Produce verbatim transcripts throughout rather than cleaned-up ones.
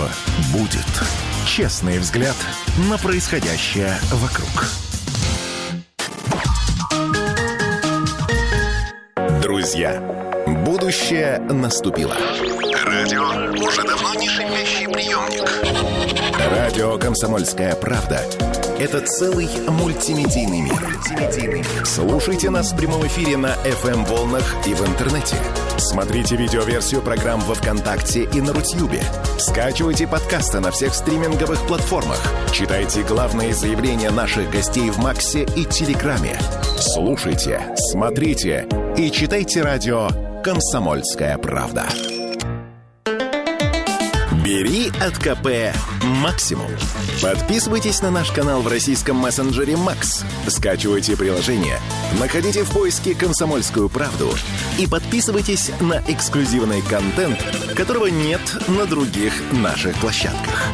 будет. Честный взгляд на происходящее вокруг. Друзья, будущее наступило. Радио уже давно не шипящий приемник. Радио «Комсомольская правда» — это целый мультимедийный мир. Слушайте нас в прямом эфире на эф эм-волнах и в интернете. Смотрите видеоверсию программ во ВКонтакте и на Рутьюбе. Скачивайте подкасты на всех стриминговых платформах. Читайте главные заявления наших гостей в Максе и Телеграме. Слушайте, смотрите и читайте радио «Комсомольская правда». Бери от ка пэ максимум. Подписывайтесь на наш канал в российском мессенджере Макс. Скачивайте приложение, находите в поиске «Комсомольскую правду» и подписывайтесь на эксклюзивный контент, которого нет на других наших площадках.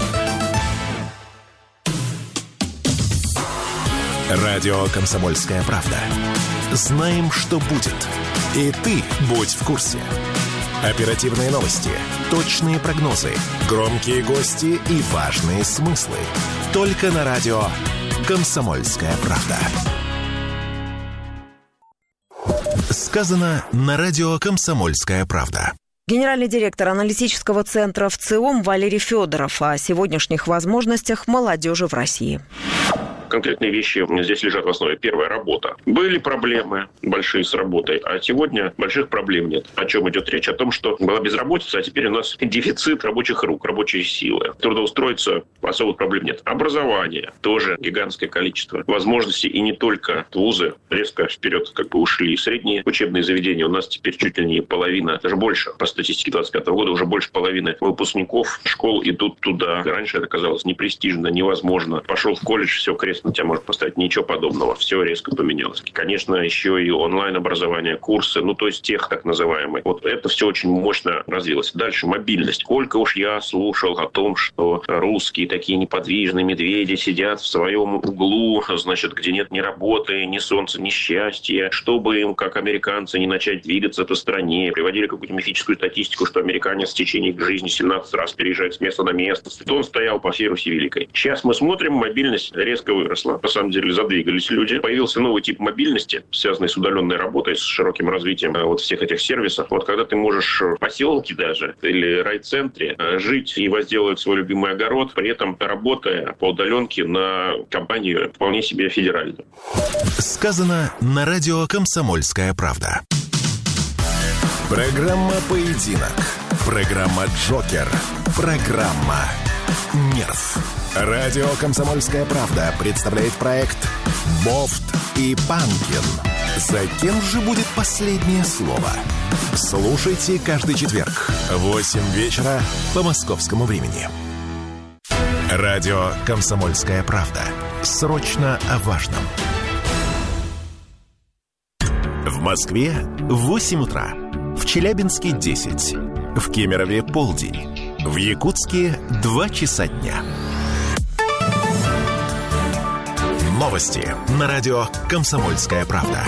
Радио «Комсомольская правда». Знаем, что будет. И ты будь в курсе. Оперативные новости, точные прогнозы, громкие гости и важные смыслы. Только на радио «Комсомольская правда». Сказано на радио «Комсомольская правда». Генеральный директор аналитического центра ВЦИОМ Валерий Федоров о сегодняшних возможностях молодежи в России. Конкретные вещи здесь лежат в основе. Первая — работа. Были проблемы большие с работой, а сегодня больших проблем нет. О чем идет речь? О том, что была безработица, а теперь у нас дефицит рабочих рук, рабочей силы. Трудоустроиться особых проблем нет. Образование тоже гигантское количество возможностей, и не только вузы резко вперед как бы ушли. Средние учебные заведения у нас теперь чуть ли не половина, даже больше. По статистике двадцать пятого года уже больше половины выпускников школ идут туда. Раньше это казалось непрестижно, невозможно. Пошел в колледж, все, крест на тебя может поставить. Ничего подобного. Все резко поменялось. Конечно, еще и онлайн-образование, курсы, ну, то есть тех так называемые. Вот это все очень мощно развилось. Дальше мобильность. Сколько уж я слушал о том, что русские такие неподвижные медведи сидят в своем углу, значит, где нет ни работы, ни солнца, ни счастья, чтобы им, как американцы, не начать двигаться по стране. Приводили какую-то мифическую статистику, что американец в течение жизни семнадцать раз переезжает с места на место. Он стоял по всей Руси Великой. Сейчас мы смотрим, мобильность резко выросла. На самом деле задвигались люди. Появился новый тип мобильности, связанный с удаленной работой, с широким развитием вот всех этих сервисов. Вот когда ты можешь в поселке даже или райцентре жить и возделывать свой любимый огород, при этом работая по удаленке на компанию вполне себе федеральную. Сказано на радио «Комсомольская правда». Программа «Поединок». Программа «Джокер». Программа «Нерв». Радио «Комсомольская правда» представляет проект «Бофт и Панкин». За кем же будет последнее слово? Слушайте каждый четверг в восемь вечера по московскому времени. Радио «Комсомольская правда». Срочно о важном. В Москве восемь утра. В Челябинске десять. В Кемерове полдень. В Якутске два часа дня. Новости на радио «Комсомольская правда».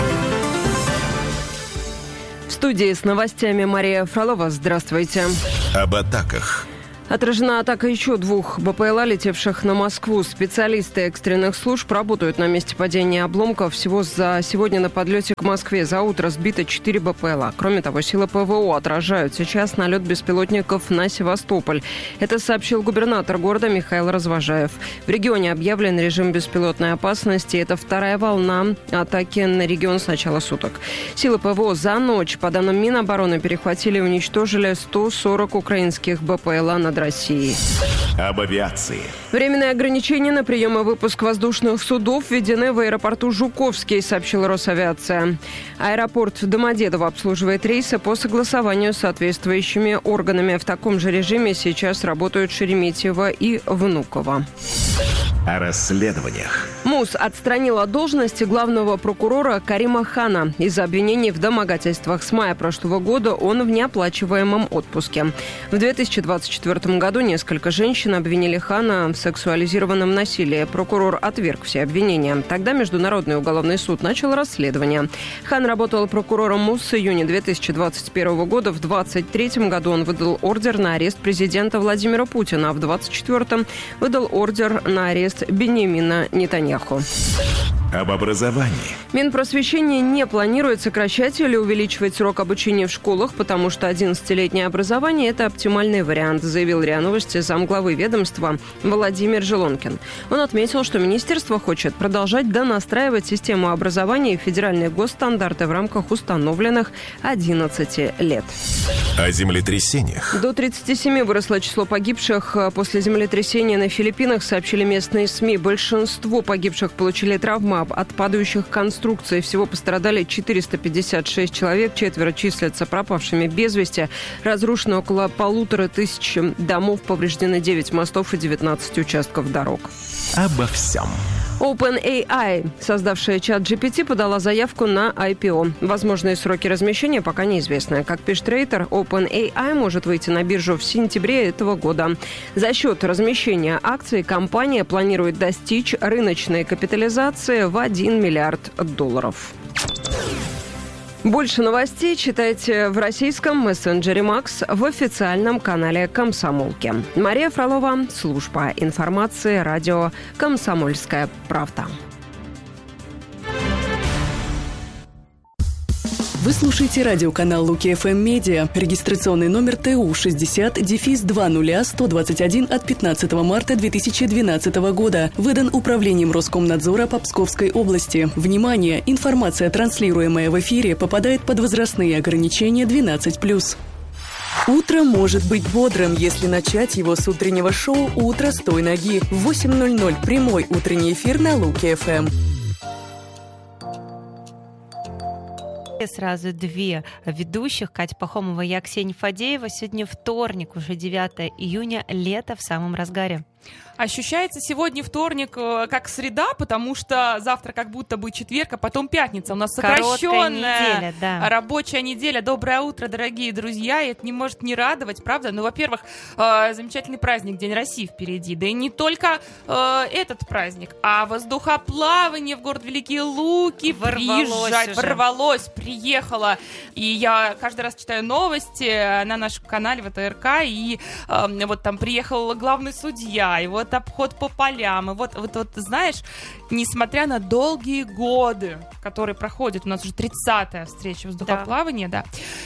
В студии с новостями Мария Фролова. Здравствуйте. Об атаках. Отражена атака еще двух БПЛА, летевших на Москву. Специалисты экстренных служб работают на месте падения обломков. Всего за сегодня на подлете к Москве за утро сбито четыре БПЛА. Кроме того, силы ПВО отражают сейчас налет беспилотников на Севастополь. Это сообщил губернатор города Михаил Развожаев. В регионе объявлен режим беспилотной опасности. Это вторая волна атаки на регион с начала суток. Силы ПВО за ночь, по данным Минобороны, перехватили и уничтожили сто сорок украинских БПЛА над России. Об авиации. Временные ограничения на прием и выпуск воздушных судов введены в аэропорту Жуковский, сообщила Росавиация. Аэропорт Домодедово обслуживает рейсы по согласованию с соответствующими органами. В таком же режиме сейчас работают Шереметьево и Внуково. О расследованиях. МУС отстранила от должности главного прокурора Карима Хана из-за обвинений в домогательствах. С мая прошлого года он в неоплачиваемом отпуске. В две тысячи двадцать четвёртом году несколько женщин обвинили Хана в сексуализированном насилии. Прокурор отверг все обвинения. Тогда Международный уголовный суд начал расследование. Хан работал прокурором МУС с июня две тысячи двадцать первого года. В двадцать третьем году он выдал ордер на арест президента Владимира Путина, а в двадцать четвёртом выдал ордер на арест Беньямина Нетаньяху. Об образовании. Минпросвещение не планирует сокращать или увеличивать срок обучения в школах, потому что одиннадцатилетнее образование – это оптимальный вариант, заявил РИА Новости замглавы ведомства Владимир Желонкин. Он отметил, что министерство хочет продолжать донастраивать систему образования и федеральные госстандарты в рамках установленных одиннадцати лет. О землетрясениях. До тридцати семи выросло число погибших после землетрясения на Филиппинах, сообщили местные СМИ. Большинство погибших получили травмы от падающих конструкций. Всего пострадали четыреста пятьдесят шесть человек, четверо числятся пропавшими без вести. Разрушено около полутора тысяч домов, повреждены девять мостов и девятнадцать участков дорог. Обо всем. OpenAI, создавшая чат джи пи ти, подала заявку на ай пи о. Возможные сроки размещения пока неизвестны. Как пишет Рейтер, OpenAI может выйти на биржу в сентябре этого года. За счет размещения акций компания планирует достичь рыночной капитализации в один миллиард долларов. Больше новостей читайте в российском мессенджере Макс в официальном канале «Комсомолки». Мария Фролова, служба информации, радио «Комсомольская правда». Вы слушаете радиоканал Луки эф эм Медиа. Регистрационный номер тэ у шестьдесят два ноль сто двадцать один от пятнадцатого марта две тысячи двенадцатого года. Выдан Управлением Роскомнадзора по Псковской области. Внимание! Информация, транслируемая в эфире, попадает под возрастные ограничения двенадцать плюс. Утро может быть бодрым, если начать его с утреннего шоу «Утро с той ноги». В восемь ноль ноль прямой утренний эфир на Луки эф эм. Сразу две ведущих, Катя Пахомова и Ксения Фадеева. Сегодня вторник, уже девятое июня, лето в самом разгаре. Ощущается сегодня вторник как среда, потому что завтра как будто бы четверг, а потом пятница. У нас сокращенная неделя, да. Рабочая неделя. Доброе утро, дорогие друзья. И это не может не радовать, правда? Ну, во-первых, замечательный праздник, День России впереди. Да и не только этот праздник, а воздухоплавание в город Великие Луки. Приезжать, ворвалось, приехала. И я каждый раз читаю новости на нашем канале вэ тэ эр ка, и вот там приехал главный судья, и вот обход по полям, и вот, вот, вот, знаешь, несмотря на долгие годы, которые проходят, у нас уже тридцатая встреча воздухоплавания, да, да,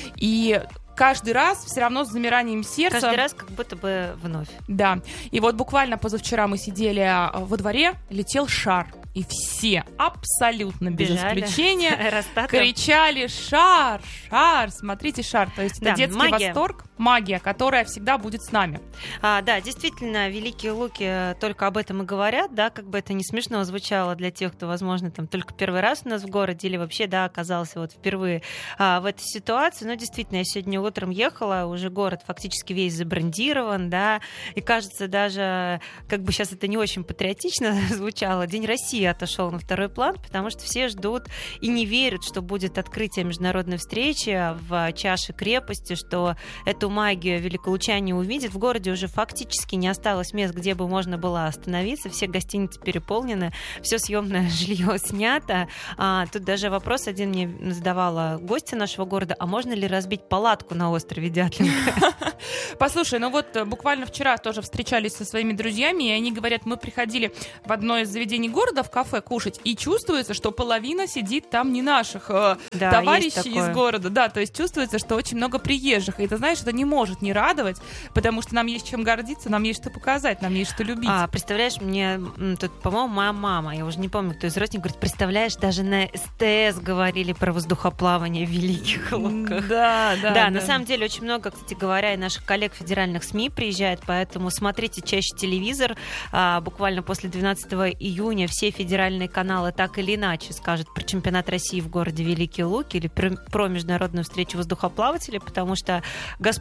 и каждый раз все равно с замиранием сердца. Каждый раз как будто бы вновь. Да, и вот буквально позавчера мы сидели во дворе, летел шар. И все, абсолютно без Бежали. исключения, кричали «Шар! Шар! Смотрите, шар!» То есть да, это детский магия. восторг, магия, которая всегда будет с нами. А, да, действительно, Великие Луки только об этом и говорят, да, как бы это не смешно звучало для тех, кто, возможно, там только первый раз у нас в городе или вообще, да, оказался вот впервые а, в этой ситуации. Но действительно, я сегодня утром ехала, уже город фактически весь забрендирован, да, и кажется даже, как бы сейчас это не очень патриотично звучало, День России отошел на второй план, потому что все ждут и не верят, что будет открытие международной встречи в чаше крепости, что эту магию великолучане увидят. В городе уже фактически не осталось мест, где бы можно было остановиться. Все гостиницы переполнены, все съемное жилье снято. А, тут даже вопрос один мне задавала гостья нашего города: а можно ли разбить палатку на острове Дятлинга? Послушай, ну вот буквально вчера тоже встречались со своими друзьями, и они говорят, мы приходили в одно из заведений города, в кафе кушать, и чувствуется, что половина сидит там не наших э, да, товарищей из города. Да, то есть чувствуется, что очень много приезжих. И ты знаешь, это не может не радовать, потому что нам есть чем гордиться, нам есть что показать, нам есть что любить. А, представляешь, мне тут, по-моему, моя мама, я уже не помню, кто из родственников, говорит, представляешь, даже на эс тэ эс говорили про воздухоплавание в Великих Луках. Да, да, да. Да, на самом деле очень много, кстати говоря, и наших коллег федеральных СМИ приезжает, поэтому смотрите чаще телевизор. А, буквально после двенадцатого июня все федеральные каналы так или иначе скажут про чемпионат России в городе Великие Луки или про, про международную встречу воздухоплавателей, потому что Газпром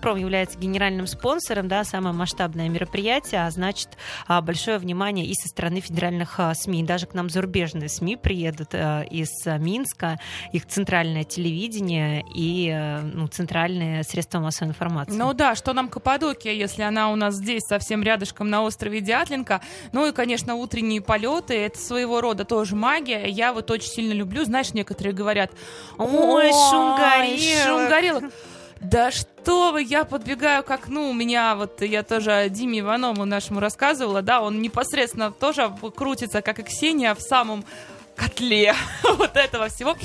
«Газпром» является генеральным спонсором, да, самое масштабное мероприятие, а значит, большое внимание и со стороны федеральных СМИ. Даже к нам зарубежные СМИ приедут из Минска, их центральное телевидение и ну, центральные средства массовой информации. Ну да, что нам Каппадокия, если она у нас здесь совсем рядышком на острове Дятлинка. Ну и, конечно, утренние полеты, это своего рода тоже магия. Я вот очень сильно люблю. Знаешь, некоторые говорят: ой, шум горелок. Шум горелок. Да что вы, я подбегаю к окну, у меня вот, я тоже Диме Иванову нашему рассказывала, да, он непосредственно тоже крутится, как и Ксения, в самом котле вот этого всего.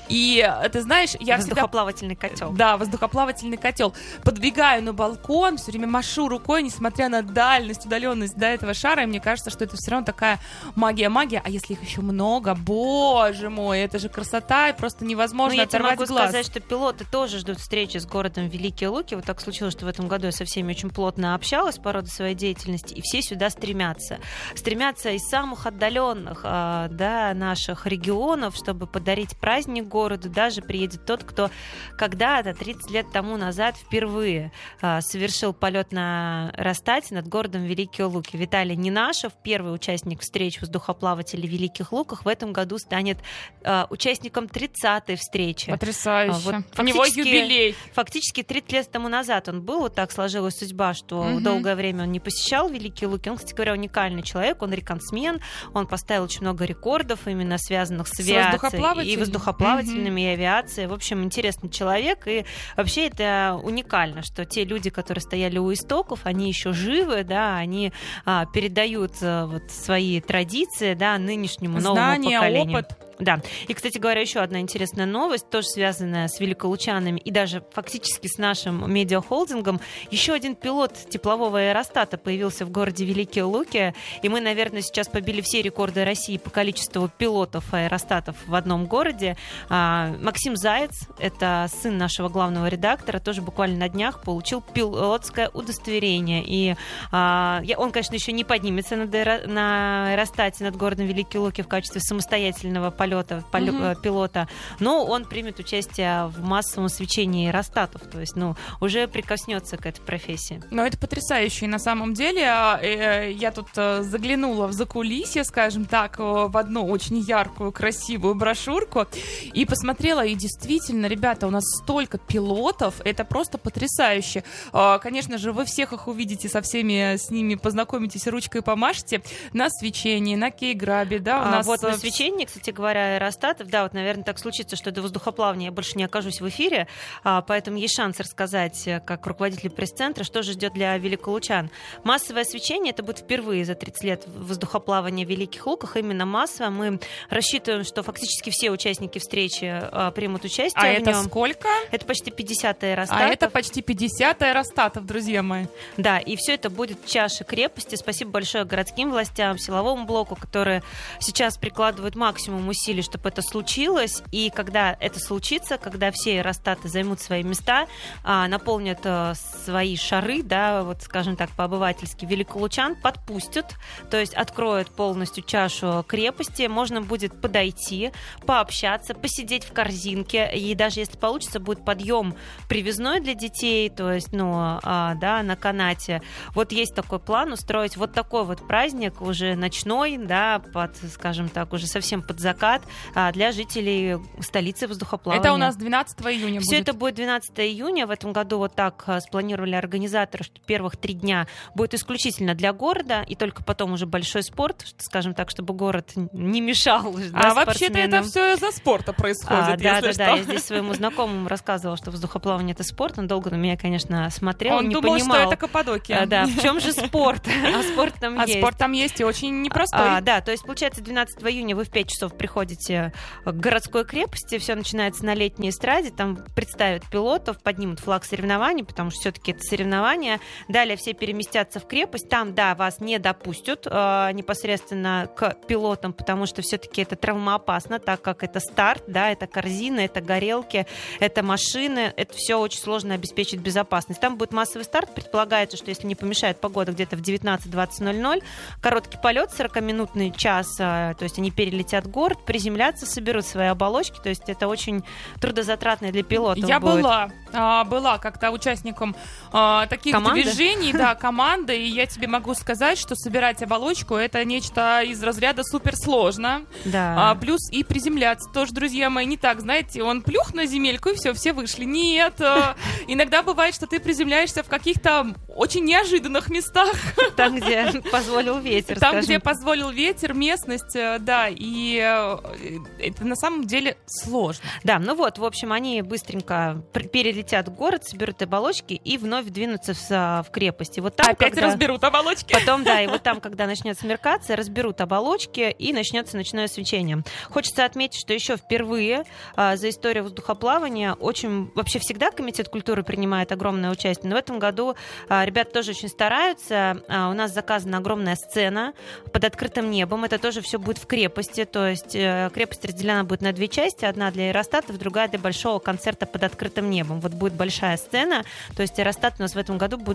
И ты знаешь, я воздухоплавательный всегда... котел. Да, воздухоплавательный котел. Подбегаю на балкон, все время машу рукой, несмотря на дальность, удаленность до этого шара, и мне кажется, что это все равно такая магия-магия. А если их еще много, боже мой, это же красота, и просто невозможно ну, оторвать глаз. Я тебе могу сказать, что пилоты тоже ждут встречи с городом Великие Луки. Вот так случилось, что в этом году я со всеми очень плотно общалась по роду своей деятельности, и все сюда стремятся. Стремятся из самых отдаленных, да, наших регионов, чтобы подарить праздник городу. Даже приедет тот, кто когда-то, тридцать лет тому назад, впервые а, совершил полет на Ростате над городом Великие Луки. Виталий Ненашев, первый участник встреч воздухоплавателей в Великих Луках, в этом году станет а, участником тридцатой встречи. Потрясающе. А, вот у него юбилей. Фактически тридцать лет тому назад он был. Вот так сложилась судьба, что угу. долгое время он не посещал Великие Луки. Он, кстати говоря, уникальный человек. Он рекордсмен. Он поставил очень много рекордов именно связанных с авиацией, и воздухоплавательными, mm-hmm. и авиацией. В общем, интересный человек. И вообще это уникально, что те люди, которые стояли у истоков, они еще живы, да, они а, передают а, вот, свои традиции, да, нынешнему Знания, новому поколению. Опыт. Да. И, кстати говоря, еще одна интересная новость, тоже связанная с великолучанами и даже фактически с нашим медиахолдингом. Еще один пилот теплового аэростата появился в городе Великие Луки, и мы, наверное, сейчас побили все рекорды России по количеству пилотов аэростатов в одном городе. Максим Заяц, это сын нашего главного редактора, тоже буквально на днях получил пилотское удостоверение. И он, конечно, еще не поднимется на аэростате над городом Великие Луки в качестве самостоятельного полета Полета, mm-hmm. пилота, но он примет участие в массовом свечении аэростатов, то есть, ну, уже прикоснется к этой профессии. Но это потрясающе. На самом деле, я тут заглянула в закулисье, скажем так, в одну очень яркую, красивую брошюрку и посмотрела, и действительно, ребята, у нас столько пилотов, это просто потрясающе. Конечно же, вы всех их увидите, со всеми с ними познакомитесь, ручкой помашете на свечении, на кейграбе, да, у а, нас... Вот на свечении, кстати говоря, аэростатов, да, вот, наверное, так случится, что до воздухоплавания я больше не окажусь в эфире, а, поэтому есть шанс рассказать, как руководитель пресс-центра, что же ждет для великолучан. Массовое освещение, это будет впервые за тридцать лет воздухоплавания в Великих Луках, именно массово. Мы рассчитываем, что фактически все участники встречи а, примут участие а в это нем. Сколько? Это почти пятьдесят аэростатов. А это почти пятьдесят аэростатов, друзья мои. Да, и все это будет в чаше крепости. Спасибо большое городским властям, силовому блоку, которые сейчас прикладывают максимум усилий, чтобы это случилось. И когда это случится, когда все аэростаты займут свои места, наполнят свои шары, да, вот, скажем так, по-обывательски, великолучан подпустят, то есть откроют полностью чашу крепости, можно будет подойти, пообщаться, посидеть в корзинке, и даже если получится, будет подъем привязной для детей, то есть, ну, да, на канате. Вот есть такой план устроить вот такой вот праздник уже ночной, да, под, скажем так, уже совсем под закат, для жителей столицы воздухоплавания. Это у нас двенадцатого июня будет. Все это будет двенадцатого июня. В этом году вот так спланировали организаторы, что первых три дня будет исключительно для города, и только потом уже большой спорт, скажем так, чтобы город не мешал. А да, вообще-то это все из-за спорта происходит, а, да, да, что. да. Я здесь своему знакомому рассказывала, что воздухоплавание — это спорт. Он долго на меня, конечно, смотрел, Он не думал, понимал. что это Каппадокия. А, да, в чем же спорт? А спорт там а есть. А спорт там есть и очень непростой. А, да, то есть, получается, двенадцатого июня вы в пять часов приходите к городской крепости, все начинается на летней эстраде, там представят пилотов, поднимут флаг соревнований, потому что все-таки это соревнования. Далее все переместятся в крепость, там, да, вас не допустят э, непосредственно к пилотам, потому что все-таки это травмоопасно, так как это старт, да, это корзина, это горелки, это машины, это все очень сложно обеспечить безопасность. Там будет массовый старт, предполагается, что если не помешает погода, где-то в девятнадцать-двадцать ноль ноль, короткий полет, сорокаминутный час, э, то есть они перелетят город, приземляться, соберут свои оболочки, то есть это очень трудозатратно для пилотов Я будет. была, а, была как-то участником а, таких Команды? движений, да, команды, и я тебе могу сказать, что собирать оболочку — это нечто из разряда суперсложно. Да. А, плюс и приземляться тоже, друзья мои, не так, знаете, он плюх на земельку, и все, все вышли. Нет, а, иногда бывает, что ты приземляешься в каких-то очень неожиданных местах. Там, где позволил ветер, Там, скажем. где позволил ветер, местность, да, и это на самом деле сложно. Да, ну вот, в общем, они быстренько перелетят в город, соберут оболочки и вновь двинутся в, в крепость. И вот там, Опять когда... разберут оболочки. Потом, да, и вот там, когда начнет смеркаться, разберут оболочки и начнется ночное свечение. Хочется отметить, что еще впервые а, за историю воздухоплавания очень... Вообще всегда Комитет культуры принимает огромное участие, но в этом году а, ребята тоже очень стараются. А, у нас заказана огромная сцена под открытым небом. Это тоже все будет в крепости, то есть э, крепость разделена будет на две части. Одна для аэростатов, другая для большого концерта под открытым небом. Вот будет большая сцена, то есть аэростат у нас в этом году будет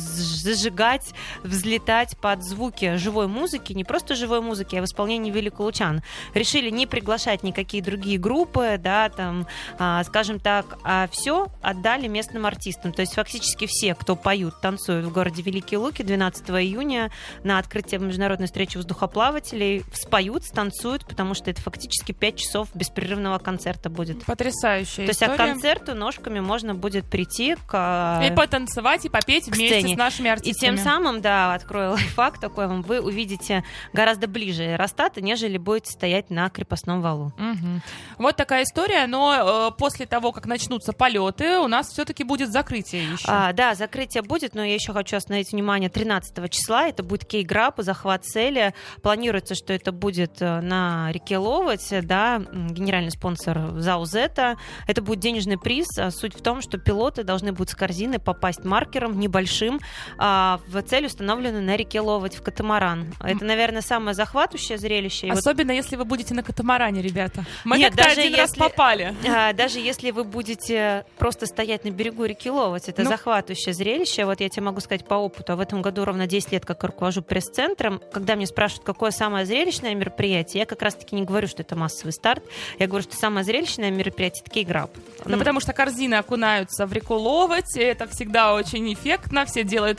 зажигать, взлетать под звуки живой музыки, не просто живой музыки, а в исполнении великолучан. Решили не приглашать никакие другие группы, да, там, а, скажем так, а все отдали местным артистам. То есть фактически все, кто поют, танцуют в городе Великие Луки двенадцатого июня на открытии международной встречи воздухоплавателей, споют, станцуют, потому что это фактически пять часов беспрерывного концерта будет. Потрясающая То история. есть, а к концерту ножками можно будет прийти к... И потанцевать, и попеть вместе сцене. с нашими артистами. И тем самым, да, открою лайфхак такой вам, вы увидите гораздо ближе аэростата, нежели будете стоять на крепостном валу. Угу. Вот такая история, но э, после того, как начнутся полеты, у нас все-таки будет закрытие еще. А, да, закрытие будет, но я еще хочу остановить внимание тринадцатого числа. Это будет кейграб, захват цели. Планируется, что это будет на реке Ловоть, да, генеральный спонсор Заузета. Это будет денежный приз. Суть в том, что пилоты должны будут с корзины попасть маркером небольшим а, в цель, установленную на реке Ловоть, в катамаран. Это, наверное, самое захватывающее зрелище. И особенно вот... если вы будете на катамаране, ребята. Мы Нет, как-то даже один если, раз попали. А, даже если вы будете просто стоять на берегу реки Ловоть, это ну... захватывающее зрелище. Вот я тебе могу сказать по опыту. В этом году ровно десять лет, как руковожу пресс-центром. Когда мне спрашивают, какое самое зрелищное мероприятие, я как раз-таки не говорю, что это массовый старт. Я говорю, что самое зрелищное мероприятие — это кейграб. Да, ну, потому что корзины окунаются в реку Ловоть, и это всегда очень эффектно. Все делают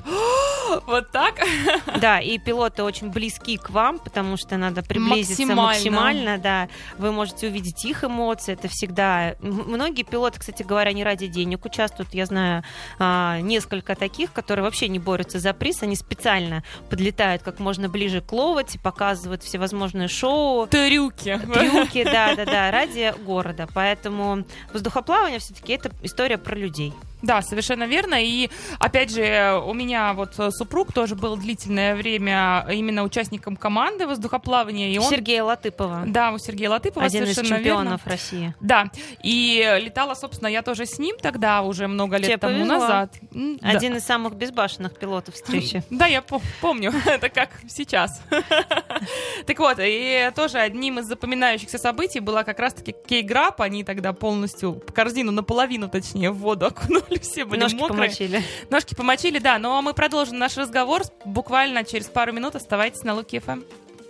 вот так. Да, и пилоты очень близки к вам, потому что надо приблизиться максимально. максимально да. Вы можете увидеть их эмоции. Это всегда... Многие пилоты, кстати говоря, не ради денег участвуют. Я знаю а, несколько таких, которые вообще не борются за приз. Они специально подлетают как можно ближе к Ловоти, показывают всевозможные шоу. Трюки. Трюки, да-да-да, ради города. Поэтому воздухоплавание все-таки это история про людей. Да, совершенно верно. И, опять же, у меня вот супруг тоже был длительное время именно участником команды воздухоплавания. И он... Сергея Латыпова. Да, у Сергея Латыпова, один из чемпионов верно. России. Да, и летала, собственно, я тоже с ним тогда, уже много лет Тебе тому повезло. назад. Один да. из самых безбашенных пилотов встречи. Да, я помню, это как сейчас. Так вот, и тоже одним из запоминающихся событий была как раз-таки кейграб. Они тогда полностью корзину наполовину, точнее, в воду окунули. Все были Ножки мокрые. помочили. Ножки помочили, да. Но мы продолжим наш разговор буквально через пару минут. Оставайтесь на Луки эф эм.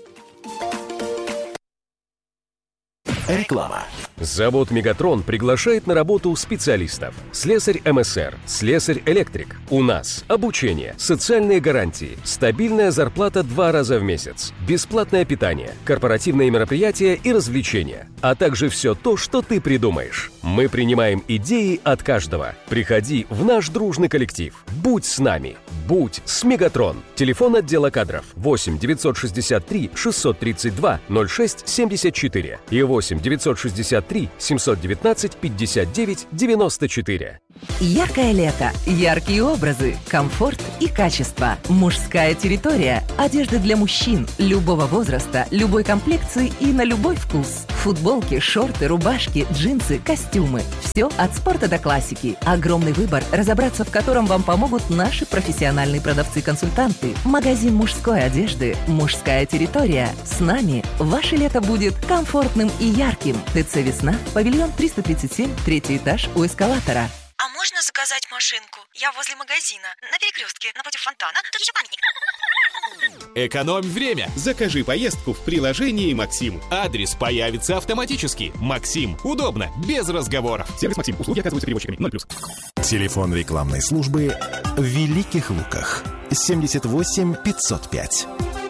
Реклама. Завод «Мегатрон» приглашает на работу специалистов. Слесарь эм эс эр, слесарь-электрик. У нас обучение, социальные гарантии, стабильная зарплата два раза в месяц, бесплатное питание, корпоративные мероприятия и развлечения, а также все то, что ты придумаешь. Мы принимаем идеи от каждого. Приходи в наш дружный коллектив. Будь с нами. Будь с «Мегатрон». Телефон отдела кадров восемь девятьсот шестьдесят три шестьсот тридцать два ноль шесть семьдесят четыре и восемь девятьсот шестьдесят три семьсот девятнадцать пятьдесят девять девяносто четыре. Яркое лето, яркие образы, комфорт и качество. Мужская территория. Одежда для мужчин любого возраста, любой комплекции и на любой вкус. Футболки, шорты, рубашки, джинсы, костюмы. Все от спорта до классики. Огромный выбор, разобраться в котором вам помогут наши профессиональные продавцы-консультанты. Магазин мужской одежды «Мужская территория». С нами ваше лето будет комфортным и ярким. ТЦ «Весна», павильон триста тридцать семь, третий этаж у эскалатора. А можно можно заказать машинку? Я возле магазина, на перекрестке, напротив фонтана. Тут еще памятник. Экономь время. Закажи поездку в приложении «Максим». Адрес появится автоматически. «Максим». Удобно, без разговоров. Сервис «Максим». Услуги оказываются перевозчиками. ноль плюс. Телефон рекламной службы в Великих Луках. семьдесят восемь пятьсот пять.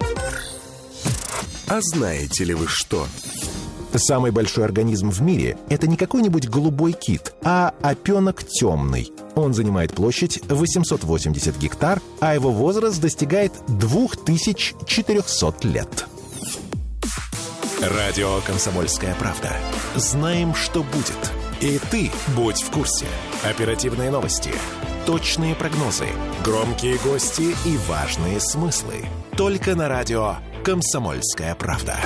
А знаете ли вы что? Самый большой организм в мире – это не какой-нибудь голубой кит, а опенок темный. Он занимает площадь восемьсот восемьдесят гектар, а его возраст достигает две тысячи четыреста лет. Радио «Комсомольская правда». Знаем, что будет. И ты будь в курсе. Оперативные новости, точные прогнозы, громкие гости и важные смыслы. Только на радио «Комсомольская правда».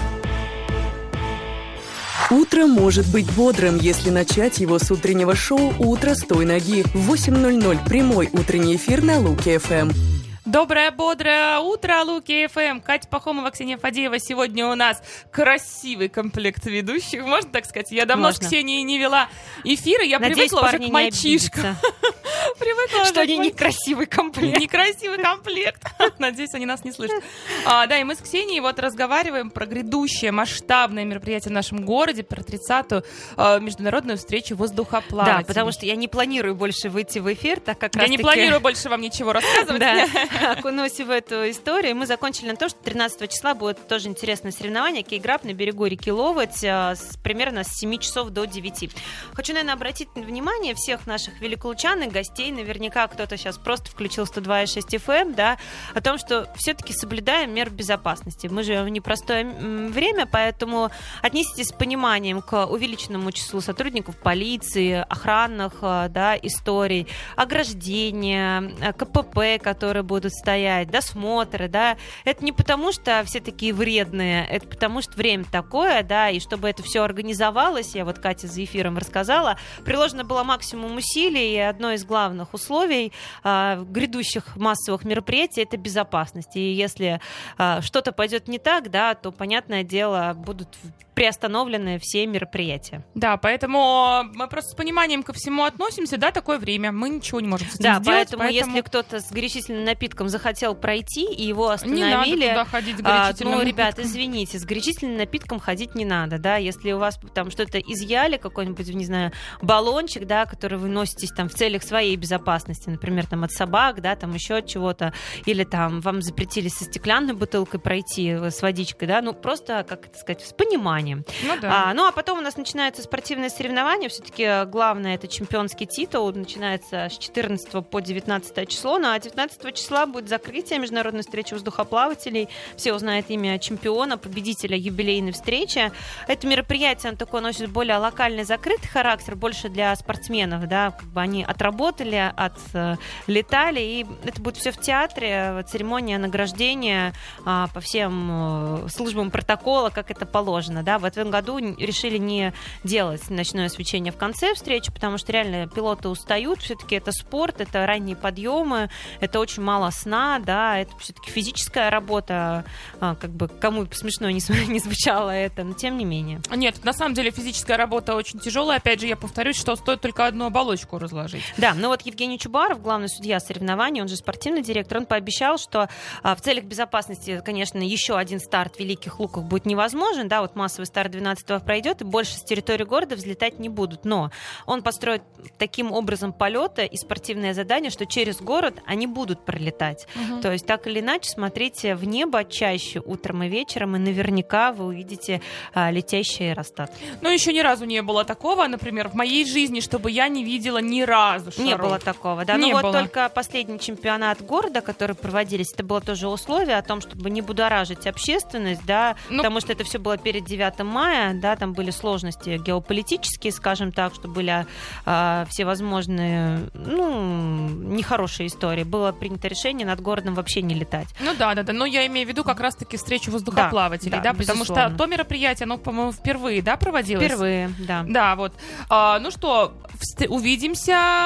Утро может быть бодрым, если начать его с утреннего шоу «Утро с той ноги». В восемь ноль ноль прямой утренний эфир на Луки-ФМ. Доброе, бодрое утро, Луки-ФМ. Катя Пахомова, Ксения Фадеева. Сегодня у нас красивый комплект ведущих. Можно так сказать? Я давно Можно. с Ксенией не вела эфиры. Я Надеюсь, привыкла уже к не мальчишкам. Привыкла что они некрасивый комплект. Некрасивый комплект. Надеюсь, они нас не слышат. А, да, и мы с Ксенией вот разговариваем про грядущее масштабное мероприятие в нашем городе, про тридцатую а, международную встречу воздухоплавателей. Да, потому что я не планирую больше выйти в эфир, так как Я раз не таки... планирую больше вам ничего рассказывать. Да, окунусь в эту историю. Мы закончили на том, что тринадцатого числа будет тоже интересное соревнование. Кейграб на берегу реки Ловоть с, примерно с семи часов до девяти. Хочу, наверное, обратить внимание всех наших великолучан и гостей. Наверняка кто-то сейчас просто включил сто два и шесть эф эм, да, о том, что все-таки соблюдаем меры безопасности. Мы живем в непростое время, поэтому отнеситесь с пониманием к увеличенному числу сотрудников полиции, охранных, да, историй, ограждения, ка пэ пэ, которые будут стоять, досмотры, да. Это не потому, что все такие вредные, это потому, что время такое, да, и чтобы это все организовалось, я вот Кате за эфиром рассказала, приложено было максимум усилий, и одно из главных условий а, грядущих массовых мероприятий — это безопасность. И если а, что-то пойдет не так, да, то, понятное дело, будут приостановлены все мероприятия. Да, поэтому мы просто с пониманием ко всему относимся, да, такое время, мы ничего не можем с этим да, сделать. Поэтому, поэтому если кто-то с горячительным напитком захотел пройти, и его остановили... Не надо туда ходить с горячительным а, ну, напитком. ребят, извините, с горячительным напитком ходить не надо, да, если у вас там что-то изъяли, какой-нибудь, не знаю, баллончик, да, который вы носите там в целях своей безопасности, например, там от собак, да, там еще от чего-то, или там вам запретили со стеклянной бутылкой пройти с водичкой, да, ну, просто, как это сказать, с пониманием. Ну, да. а, ну, а потом у нас начинаются спортивные соревнования, все-таки главное это чемпионский титул, начинается с четырнадцатого по девятнадцатое число, ну, а девятнадцатого числа будет закрытие международной встречи воздухоплавателей, все узнают имя чемпиона, победителя юбилейной встречи. Это мероприятие, оно такое носит более локальный, закрытый характер, больше для спортсменов, да, как бы они отработали, отлетали, и это будет все в театре, церемония награждения а, по всем службам протокола, как это положено, да. В этом году решили не делать ночное освещение в конце встречи, потому что реально пилоты устают, все-таки это спорт, это ранние подъемы, это очень мало сна, да, это все-таки физическая работа, а, как бы кому смешно не, не звучало это, но тем не менее. Нет, на самом деле физическая работа очень тяжелая, опять же, я повторюсь, что стоит только одну оболочку разложить. Да, ну вот Евгений Чубаров, главный судья соревнований, он же спортивный директор, он пообещал, что а, в целях безопасности, конечно, еще один старт в Великих Луках будет невозможен, да, вот массовый старт двенадцатого пройдет, и больше с территории города взлетать не будут, но он построит таким образом полеты и спортивное задание, что через город они будут пролетать. Угу. То есть так или иначе смотрите в небо чаще утром и вечером, и наверняка вы увидите а, летящий аэростат. Ну, еще ни разу не было такого, например, в моей жизни, чтобы я не видела ни разу шаров. Не было такого, да. Не ну было. Вот только последний чемпионат города, который проводились, это было тоже условие о том, чтобы не будоражить общественность, да, ну, потому что это все было перед девятым мая, да, там были сложности геополитические, скажем так, что были а, всевозможные, ну, нехорошие истории. Было принято решение над городом вообще не летать. Ну да, да, да, но я имею в виду как раз-таки встречу воздухоплавателей, да, да, да, потому что то мероприятие, оно, по-моему, впервые, да, проводилось? Впервые, да. Да, вот. А, ну что, вст- увидимся в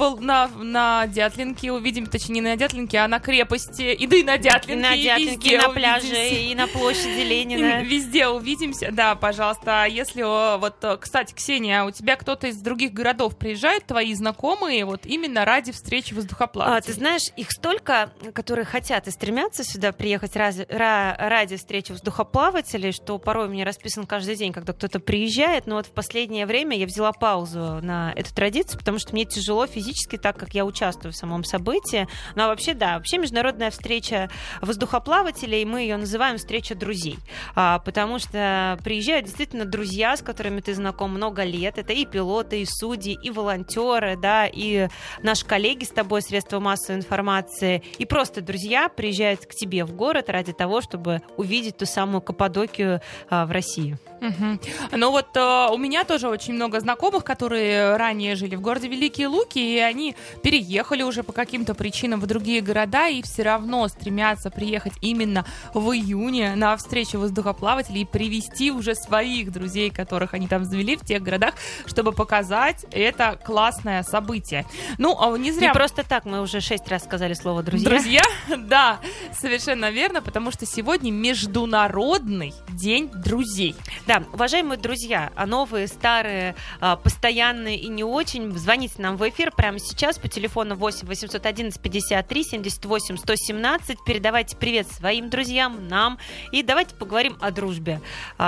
в, на, на Дятлинке увидим, точнее, не на Дятлинке, а на крепости, и да и на Дятлинке, и на Дятлинке, и на пляже, увидимся. и на площади Ленина. Везде увидимся, да, пожалуйста. Если, вот, кстати, Ксения, у тебя кто-то из других городов приезжает, твои знакомые, вот именно ради встречи воздухоплавателей? А, ты знаешь, их столько, которые хотят и стремятся сюда приехать ради, ради встречи воздухоплавателей, что порой у меня расписан каждый день, когда кто-то приезжает, но вот в последнее время я взяла паузу на эту традицию, потому что мне тяжело физически, так как я участвую в самом событии. Ну а вообще, да, вообще международная встреча воздухоплавателей, мы ее называем встреча друзей, а, потому что приезжают действительно друзья, с которыми ты знаком много лет. Это и пилоты, и судьи, и волонтеры, да, и наши коллеги с тобой, средства массовой информации, и просто друзья приезжают к тебе в город ради того, чтобы увидеть ту самую Каппадокию а, в России. Угу. Ну вот а, у меня тоже очень много знакомых, которые ранее жили в городе Великие Луки, и они переехали уже по каким-то причинам в другие города, и все равно стремятся приехать именно в июне на встречу воздухоплавателей и привести уже своих друзей, которых они там завели в тех городах, чтобы показать это классное событие. Ну, не зря... Не просто так, мы уже шесть раз сказали слово «друзья». Друзья, да, совершенно верно, потому что сегодня Международный день друзей. Да, уважаемые друзья, а новые, старые, постоянные и не очень, звоните нам в эфир прямо сейчас по телефону восемь восемьсот одиннадцать пятьдесят три семьдесят восемь сто семнадцать. Передавайте привет своим друзьям, нам, и давайте поговорим о дружбе.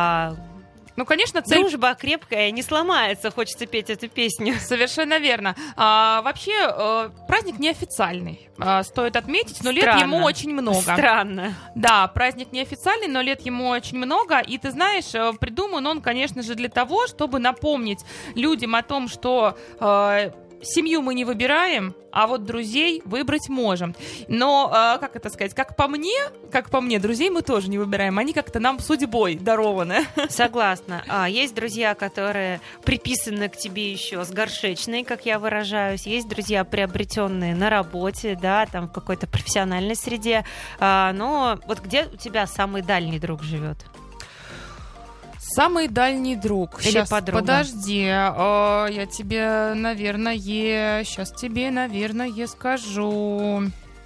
Ну, конечно, цель... Дружба крепкая, не сломается, хочется петь эту песню. Совершенно верно. А, вообще, э, праздник неофициальный, а, стоит отметить, но Странно. Лет ему очень много. Странно. Да, праздник неофициальный, но лет ему очень много. И ты знаешь, придуман он, конечно же, для того, чтобы напомнить людям о том, что... Э, семью мы не выбираем, а вот друзей выбрать можем. Но, э, как это сказать, как по мне, как по мне, друзей мы тоже не выбираем. Они как-то нам судьбой дарованы. Согласна. А, есть друзья, которые приписаны к тебе еще с горшечной, как я выражаюсь. Есть друзья, приобретенные на работе, да, там в какой-то профессиональной среде. А, но вот где у тебя самый дальний друг живет? Самый дальний друг. Или сейчас, подруга. Подожди, о, я тебе, наверное, сейчас тебе, наверное, скажу.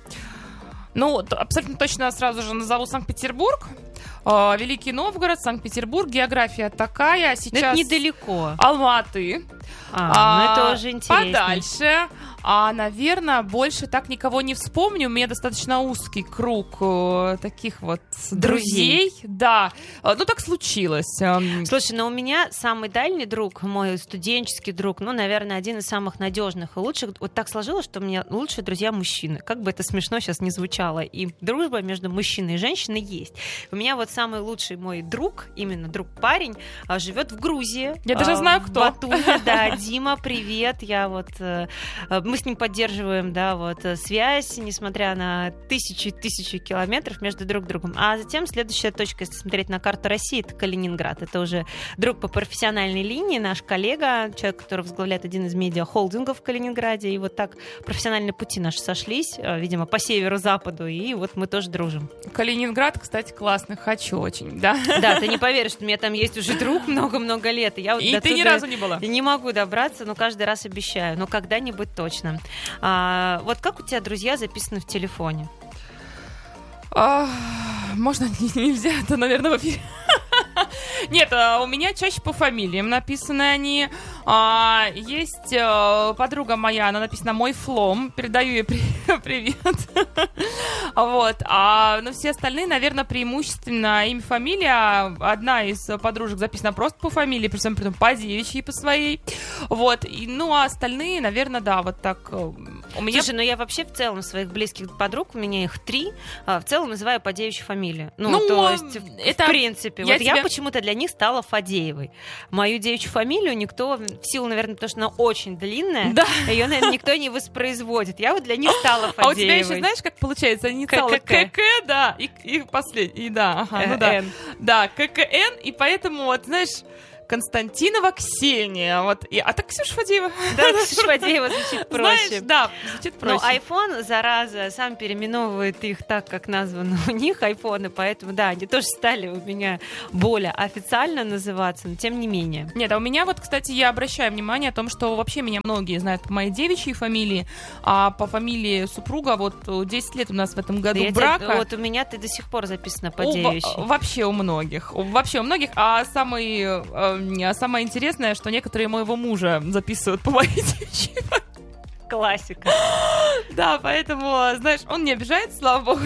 Ну, абсолютно точно сразу же назову Санкт-Петербург. Великий Новгород, Санкт-Петербург, география такая. Сейчас это недалеко. Алматы. А, а, ну это уже интересно. Подальше. А, наверное, больше так никого не вспомню. У меня достаточно узкий круг э, таких вот друзей. друзей. Да. Ну, так случилось. Слушай, но у меня самый дальний друг, мой студенческий друг, ну, наверное, один из самых надежных и лучших. Вот так сложилось, что у меня лучшие друзья мужчины. Как бы это смешно сейчас не звучало. И дружба между мужчиной и женщиной есть. У меня вот самый лучший мой друг, именно друг-парень, живет в Грузии. Я даже знаю, кто. В Батуми, да. Дима, привет. Я вот... Мы с ним поддерживаем, да, вот, связь, несмотря на тысячи и тысячи километров между друг другом. А затем следующая точка, если смотреть на карту России, это Калининград. Это уже друг по профессиональной линии, наш коллега, человек, который возглавляет один из медиа-холдингов в Калининграде. И вот так профессиональные пути наши сошлись, видимо, по северо-западу, и вот мы тоже дружим. Калининград, кстати, классный, хочу очень, да? Да, ты не поверишь, что у меня там есть уже друг много-много лет. И, я вот и ты ни разу не была? Не могу добраться, но каждый раз обещаю, но когда-нибудь точно. А, вот как у тебя друзья записаны в телефоне? А, можно, нельзя, это, наверное, в эфире. Нет, у меня чаще по фамилиям написаны они. А, есть подруга моя, она написана «Мой флом». Передаю ей привет. Вот. А, но все остальные, наверное, преимущественно имя, фамилия. Одна из подружек записана просто по фамилии, при всем при том по девичьей, по своей. Вот. И, ну, а остальные, наверное, да, вот так. У меня... Слушай, ну я вообще в целом своих близких подруг, у меня их три, в целом называю по девичьей фамилии. Ну, ну то есть, это... в принципе. Я вот тебя... я почему-то для них стала Фадеевой. Мою девичью фамилию никто, в силу, наверное, потому что она очень длинная, да. ее, наверное, никто не воспроизводит. Я вот для них стала Фадеевой. А у тебя еще, знаешь, как получается? Они стала КК, да, и, и последний, и да, ага, ну да. Да, ККН, и поэтому, вот, знаешь... Константинова Ксения. Вот. И, а так Ксюша Фадеева. Да, Ксюша Фадеева звучит проще. Знаешь, да, звучит проще. Но iPhone, зараза, сам переименовывает их так, как названы у них айфоны, поэтому, да, они тоже стали у меня более официально называться, но тем не менее. Нет, а у меня вот, кстати, я обращаю внимание о том, что вообще меня многие знают по моей девичьей фамилии, а по фамилии супруга вот десять лет у нас в этом году да брака. Тебя, вот у меня ты до сих пор записана по девичьей. Вообще у многих. Вообще у многих. А самый, э, самое интересное, что некоторые моего мужа записывают по моей девичьей фамилии. Классика. Да, поэтому, знаешь, он не обижается, слава богу.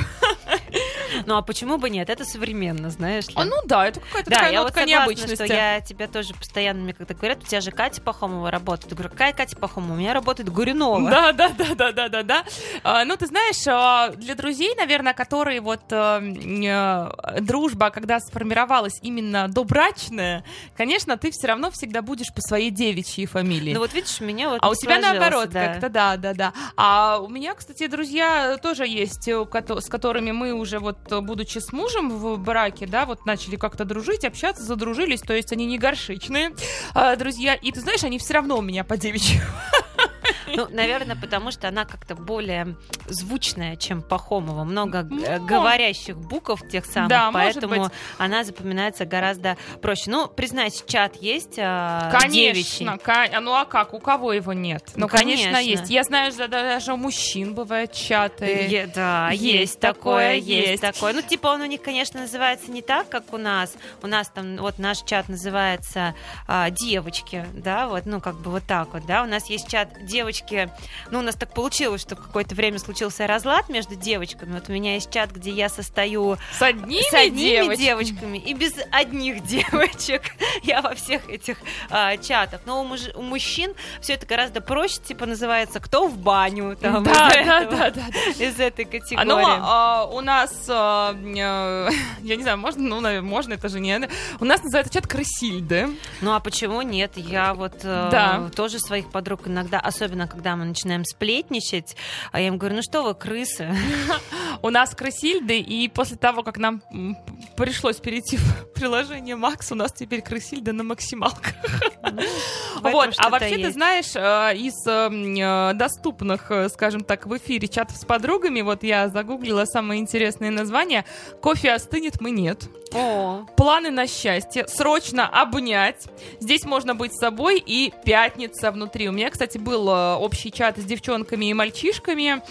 Ну, а почему бы нет? Это современно, знаешь ли? А, ну да, это какая-то да, такая я нотка вот согласна, необычности. Что я тебя тоже постоянно, мне когда говорят, у тебя же Катя Пахомова работает. Я говорю, какая Катя Пахомова? У меня работает Горюнова. Да, да, да, да, да, да, да. А, ну, ты знаешь, для друзей, наверное, которые вот э, э, дружба, когда сформировалась именно добрачная, конечно, ты все равно всегда будешь по своей девичьей фамилии. Ну, вот видишь, у меня вот А у тебя наоборот да. как-то, да, да, да. А у меня, кстати, друзья тоже есть, с которыми мы уже вот, будучи с мужем в браке, да, вот начали как-то дружить, общаться, задружились, то есть они не горшечные а, друзья, и ты знаешь, они все равно у меня по девичьи. Ну, наверное, потому что она как-то более звучная, чем Пахомова. Много ну, говорящих букв тех самых, да, поэтому она запоминается гораздо проще. Ну, признайся, чат есть а, девичий? Конечно. К... Ну, а как? У кого его нет? Ну, ну конечно. конечно, есть. Я знаю, что даже у мужчин бывают чаты. Е- да, есть, есть такое, есть такое. Ну, типа он у них, конечно, называется не так, как у нас. У нас там, вот наш чат называется а, девочки, да, вот, ну, как бы вот так вот, да. У нас есть чат девочки. Ну, у нас так получилось, что какое-то время случился разлад между девочками. Вот у меня есть чат, где я состою с одними, с одними девочками. девочками и без одних девочек. Я во всех этих а, чатах. Но у, муж, у мужчин все это гораздо проще, типа называется «Кто в баню?» там, да, из, да, этого, да, да, да. из этой категории. А, ну, а, у нас, а, а, я не знаю, можно, ну, наверное, можно, это же не... У нас называется чат «Крысильды». Ну, а почему нет? Я вот да. а, тоже своих подруг иногда, особенно когда мы начинаем сплетничать, а я им говорю, ну что вы, крысы? У нас крысильды, и после того, как нам пришлось перейти в приложение Макс, у нас теперь крысильды на максималках. Вот, а вообще ты знаешь, из доступных, скажем так, в эфире чатов с подругами, вот я загуглила самые интересные названия. «Кофе остынет, мы нет». О. «Планы на счастье», «Срочно обнять». Здесь можно быть собой, и «Пятница» внутри. У меня, кстати, был общий чат с девчонками и мальчишками.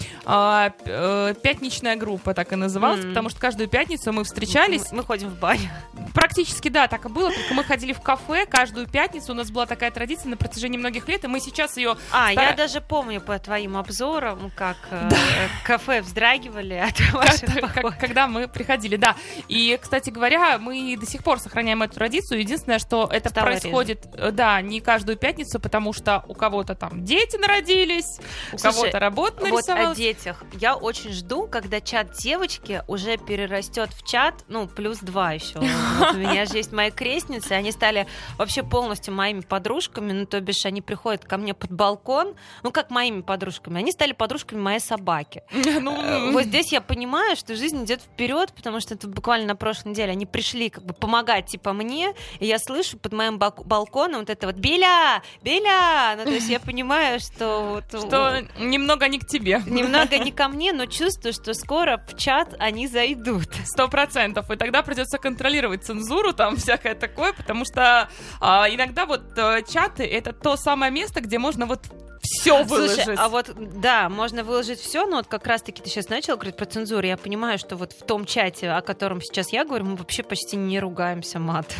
Пятничная группа так и называлась, mm. потому что каждую пятницу мы встречались. Мы, мы ходим в баню. Практически, да, так и было. Только мы ходили в кафе каждую пятницу. У нас была такая традиция на протяжении многих лет, и мы сейчас ее... А, стар... я даже помню по твоим обзорам, как да. э, кафе вздрагивали от ваших походов. Когда мы приходили, да. И, кстати говоря, мы до сих пор сохраняем эту традицию. Единственное, что это Стало происходит, реже. да, не каждую пятницу, потому что у кого-то там дети народились, у Слушай, кого-то работа нарисовалась. Вот о детях. Я очень жду, когда чат девочки уже перерастет в чат, ну, плюс два еще. Вот у меня же есть мои крестницы, они стали вообще полностью моими подружками, ну, то бишь они приходят ко мне под балкон, ну, как моими подружками, они стали подружками моей собаки. Ну... Вот здесь я понимаю, что жизнь идет вперед, потому что это буквально на прошлой неделе они пришли как бы помогать, типа, мне, и я слышу под моим балконом вот это вот «Беля! Беля!» Ну, то есть я понимаю, что... Вот, что немного не к тебе. Немного не ко мне, но чувствую, что скоро в чат они зайдут. Сто процентов. И тогда придется контролировать цензуру, там всякое такое, потому что а, иногда вот а, чаты — это то самое место, где можно вот все выложить. Слушай, а вот, да, можно выложить все, но вот как раз-таки ты сейчас начал говорить про цензуру, я понимаю, что вот в том чате, о котором сейчас я говорю, мы вообще почти не ругаемся матом.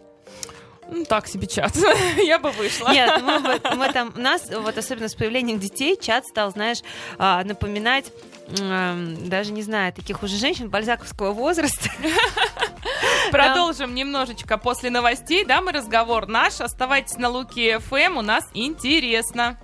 Ну, так себе чат. Я бы вышла. Нет, мы, мы там, у нас, вот особенно с появлением детей, чат стал, знаешь, напоминать, даже не знаю, таких уже женщин бальзаковского возраста. Продолжим немножечко после новостей, да, мы разговор наш. Оставайтесь на Луки эф эм, у нас интересно.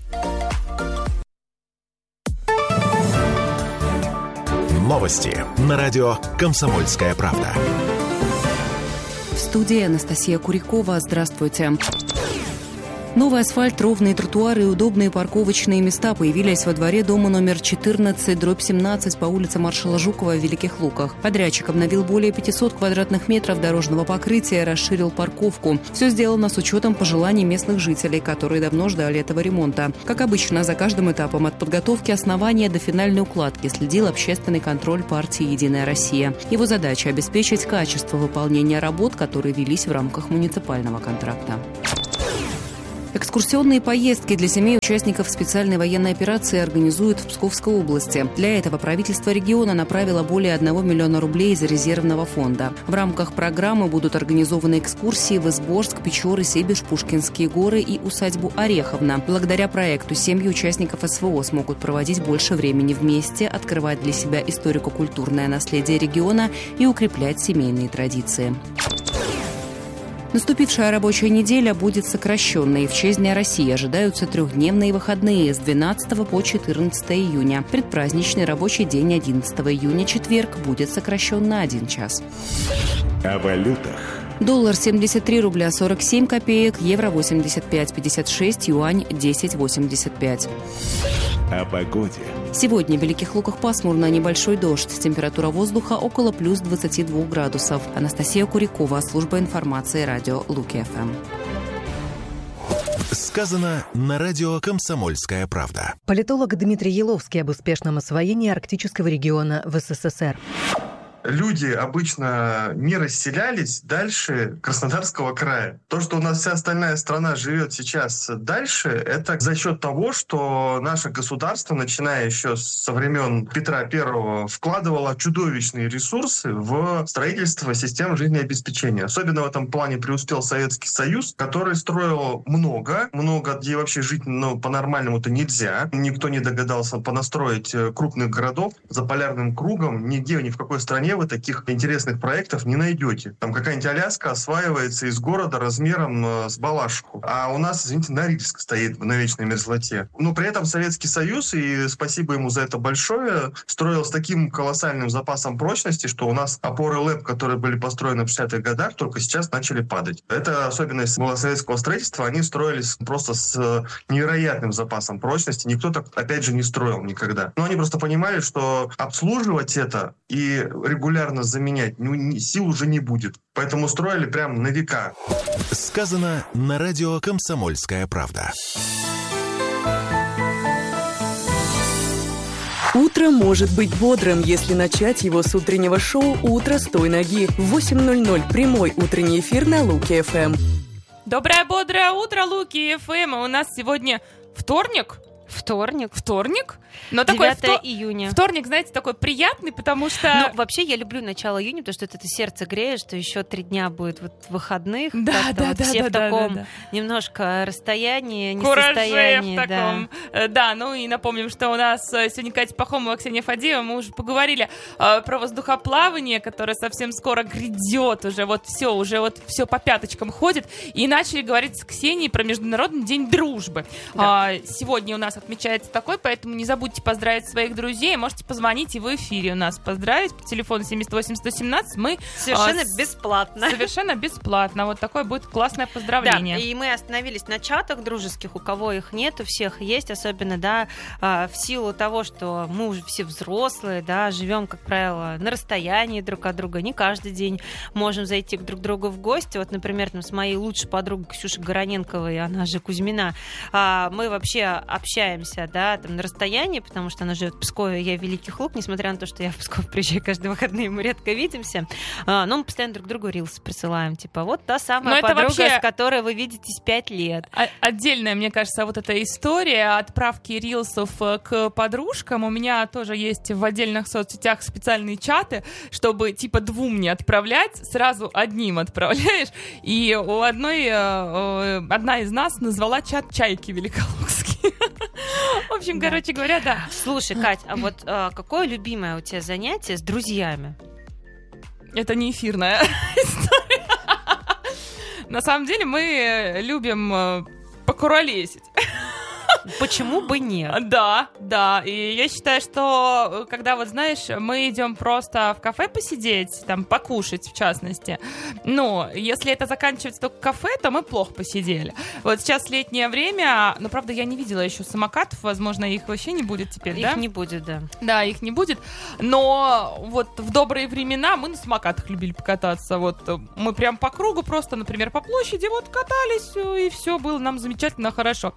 Новости на радио «Комсомольская правда». В студии Анастасия Курякова. Здравствуйте. Новый асфальт, ровные тротуары и удобные парковочные места появились во дворе дома номер четырнадцать дробь семнадцать по улице Маршала Жукова в Великих Луках. Подрядчик обновил более пятьсот квадратных метров дорожного покрытия и расширил парковку. Все сделано с учетом пожеланий местных жителей, которые давно ждали этого ремонта. Как обычно, за каждым этапом от подготовки основания до финальной укладки следил общественный контроль партии «Единая Россия». Его задача – обеспечить качество выполнения работ, которые велись в рамках муниципального контракта. Экскурсионные поездки для семей участников специальной военной операции организуют в Псковской области. Для этого правительство региона направило более одного миллиона рублей из резервного фонда. В рамках программы будут организованы экскурсии в Изборск, Печоры, Себеж, Пушкинские горы и усадьбу Ореховна. Благодаря проекту семьи участников СВО смогут проводить больше времени вместе, открывать для себя историко-культурное наследие региона и укреплять семейные традиции. Наступившая рабочая неделя будет сокращенной. В честь Дня России ожидаются трехдневные выходные с двенадцатого по четырнадцатое июня. Предпраздничный рабочий день одиннадцатого июня, четверг, будет сокращен на один час. О валютах. Доллар семьдесят три рубля сорок семь копеек, евро восемьдесят пять пятьдесят шесть, юань десять восемьдесят пять. О погоде. Сегодня в Великих Луках пасмурно, небольшой дождь. Температура воздуха около плюс двадцати двух градусов. Анастасия Курякова, служба информации радио Луки-ФМ. Сказано на радио «Комсомольская правда». Политолог Дмитрий Еловский об успешном освоении арктического региона в СССР. Люди обычно не расселялись дальше Краснодарского края. То, что у нас вся остальная страна живет сейчас дальше, это за счет того, что наше государство, начиная еще со времен Петра Первого, вкладывало чудовищные ресурсы в строительство систем жизнеобеспечения. Особенно в этом плане преуспел Советский Союз, который строил много, много, где вообще жить ну, по-нормальному-то нельзя. Никто не догадался понастроить крупных городов за полярным кругом. Нигде, ни в какой стране вы таких интересных проектов не найдете. Там какая-нибудь Аляска осваивается из города размером э, с Балашиху. А у нас, извините, Норильск стоит на вечной мерзлоте. Но при этом Советский Союз, и спасибо ему за это большое, строил с таким колоссальным запасом прочности, что у нас опоры ЛЭП, которые были построены в шестидесятых годах, только сейчас начали падать. Это особенность была советского строительства. Они строились просто с невероятным запасом прочности. Никто так, опять же, не строил никогда. Но они просто понимали, что обслуживать это и регулировать регулярно заменять, ну, сил уже не будет. Поэтому строили прям на века. Сказано на радио «Комсомольская правда». Утро может быть бодрым, если начать его с утреннего шоу «Утро с той ноги». В восемь ноль ноль прямой утренний эфир на Луки-ФМ. Доброе бодрое утро, Луки-ФМ. У нас сегодня вторник. Вторник. Вторник? Но такой девятое вто... июня. Вторник, знаете, такой приятный, потому что... Ну, вообще, я люблю начало июня, потому что это, это сердце греет, что еще три дня будет вот выходных. Да, да, вот да, все да, в да, таком да, да. немножко расстоянии, Кураже несостоянии. в таком. Да. да, ну и напомним, что у нас сегодня Катя Пахомова, Ксения Фадеева, мы уже поговорили э, про воздухоплавание, которое совсем скоро грядет уже, вот все, уже вот все по пяточкам ходит, и начали говорить с Ксенией про Международный день дружбы. Да. А, сегодня у нас отмечается такой, поэтому не забудьте поздравить своих друзей. Можете позвонить и в эфире у нас поздравить по телефону семьдесят восемь сто семнадцать. Мы совершенно а, бесплатно. Совершенно бесплатно. Вот такое будет классное поздравление. Да, и мы остановились на чатах дружеских, у кого их нет, у всех есть, особенно, да, в силу того, что мы уже все взрослые, да, живем, как правило, на расстоянии друг от друга, не каждый день можем зайти к друг другу в гости. Вот, например, там, с моей лучшей подругой Ксюшей Гороненковой, она же Кузьмина, мы вообще общаемся, да, там, на расстоянии, потому что она живет в Пскове, я в Великих Лук, несмотря на то, что я в Псков приезжаю каждые выходные, мы редко видимся, но мы постоянно друг другу рилсы присылаем, типа, вот та самая но подруга, вообще... с которой вы видитесь пять лет. Отдельная, мне кажется, вот эта история отправки рилсов к подружкам. У меня тоже есть в отдельных соцсетях специальные чаты, чтобы типа двум не отправлять, сразу одним отправляешь. И у одной, одна из нас назвала чат «Чайки великолукские». В общем, да. короче говоря, да. Слушай, Кать, а вот а, какое любимое у тебя занятие с друзьями? Это не эфирная история. На самом деле мы любим покуролесить. Почему бы нет? Да, да. И я считаю, что когда, вот знаешь, мы идем просто в кафе посидеть, там, покушать, в частности, ну, если это заканчивается только кафе, то мы плохо посидели. Вот сейчас летнее время, но, правда, я не видела еще самокатов, возможно, их вообще не будет теперь, их да? Их не будет, да. Да, их не будет, но вот в добрые времена мы на самокатах любили покататься, вот мы прям по кругу просто, например, по площади вот катались, и все было нам замечательно хорошо.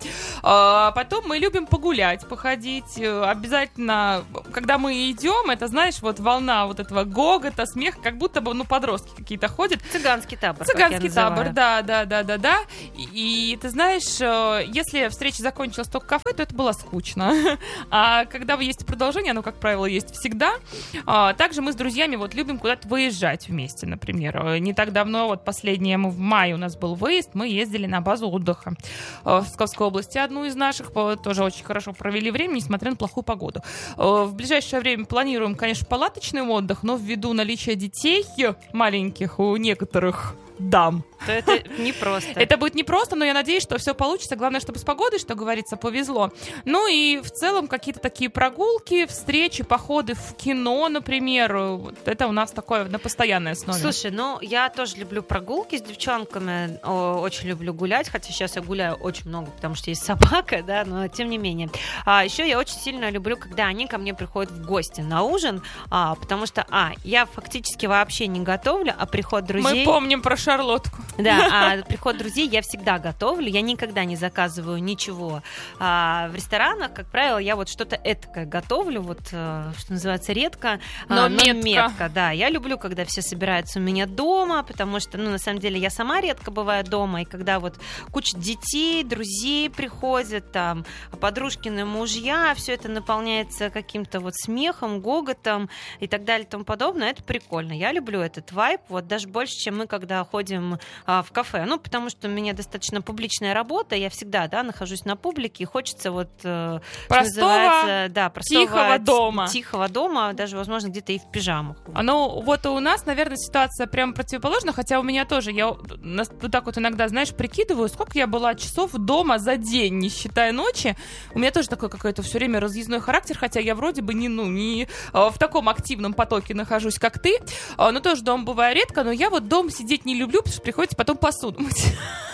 А потом мы любим погулять, походить, обязательно, когда мы идем, это, знаешь, вот волна вот этого гогота, смеха, как будто бы, ну, подростки какие-то ходят. Цыганский табор, Цыганский табор, да, да, да, да, да. И, и ты знаешь, если встреча закончилась только в кафе, то это было скучно. А когда есть продолжение, оно, как правило, есть всегда. А, также мы с друзьями вот любим куда-то выезжать вместе, например. Не так давно, вот последнее, мы в мае у нас был выезд, мы ездили на базу отдыха в Псковской области, одну из наших, тоже очень хорошо провели время, несмотря на плохую погоду. В ближайшее время планируем, конечно, палаточный отдых, но ввиду наличия детей маленьких у некоторых дам. То это непросто. Это будет непросто, но я надеюсь, что все получится. Главное, чтобы с погодой, что говорится, повезло. Ну и в целом какие-то такие прогулки, встречи, походы в кино, например. Вот это у нас такое на постоянной основе. Слушай, ну я тоже люблю прогулки с девчонками, о, очень люблю гулять, хотя сейчас я гуляю очень много, потому что есть собака, да, но тем не менее. А еще я очень сильно люблю, когда они ко мне приходят в гости на ужин, а, потому что, а, я фактически вообще не готовлю, а приход друзей... Мы помним про Шарлотку. Да, а приход друзей я всегда готовлю, я никогда не заказываю ничего а, в ресторанах, как правило, я вот что-то этакое готовлю, вот, что называется, редко, но, а, метко. но метко, да, я люблю, когда все собираются у меня дома, потому что, ну, на самом деле, я сама редко бываю дома, и когда вот куча детей, друзей приходят, там, подружкины мужья, все это наполняется каким-то вот смехом, гоготом и так далее и тому подобное, это прикольно, я люблю этот вайб, вот даже больше, чем мы, когда ходим а, в кафе. Ну, потому что у меня достаточно публичная работа, я всегда, да, нахожусь на публике, и хочется вот, э, простого, да, простого тихого дома. Тихого дома, даже, возможно, где-то и в пижамах. А, ну, вот у нас, наверное, ситуация прям противоположна, хотя у меня тоже, я вот так вот иногда, знаешь, прикидываю, сколько я была часов дома за день, не считая ночи. У меня тоже такой какой-то все время разъездной характер, хотя я вроде бы не, ну, не в таком активном потоке нахожусь, как ты, но тоже дома бываю редко, но я вот дома сидеть не люблю, потому что приходится потом посуду мыть.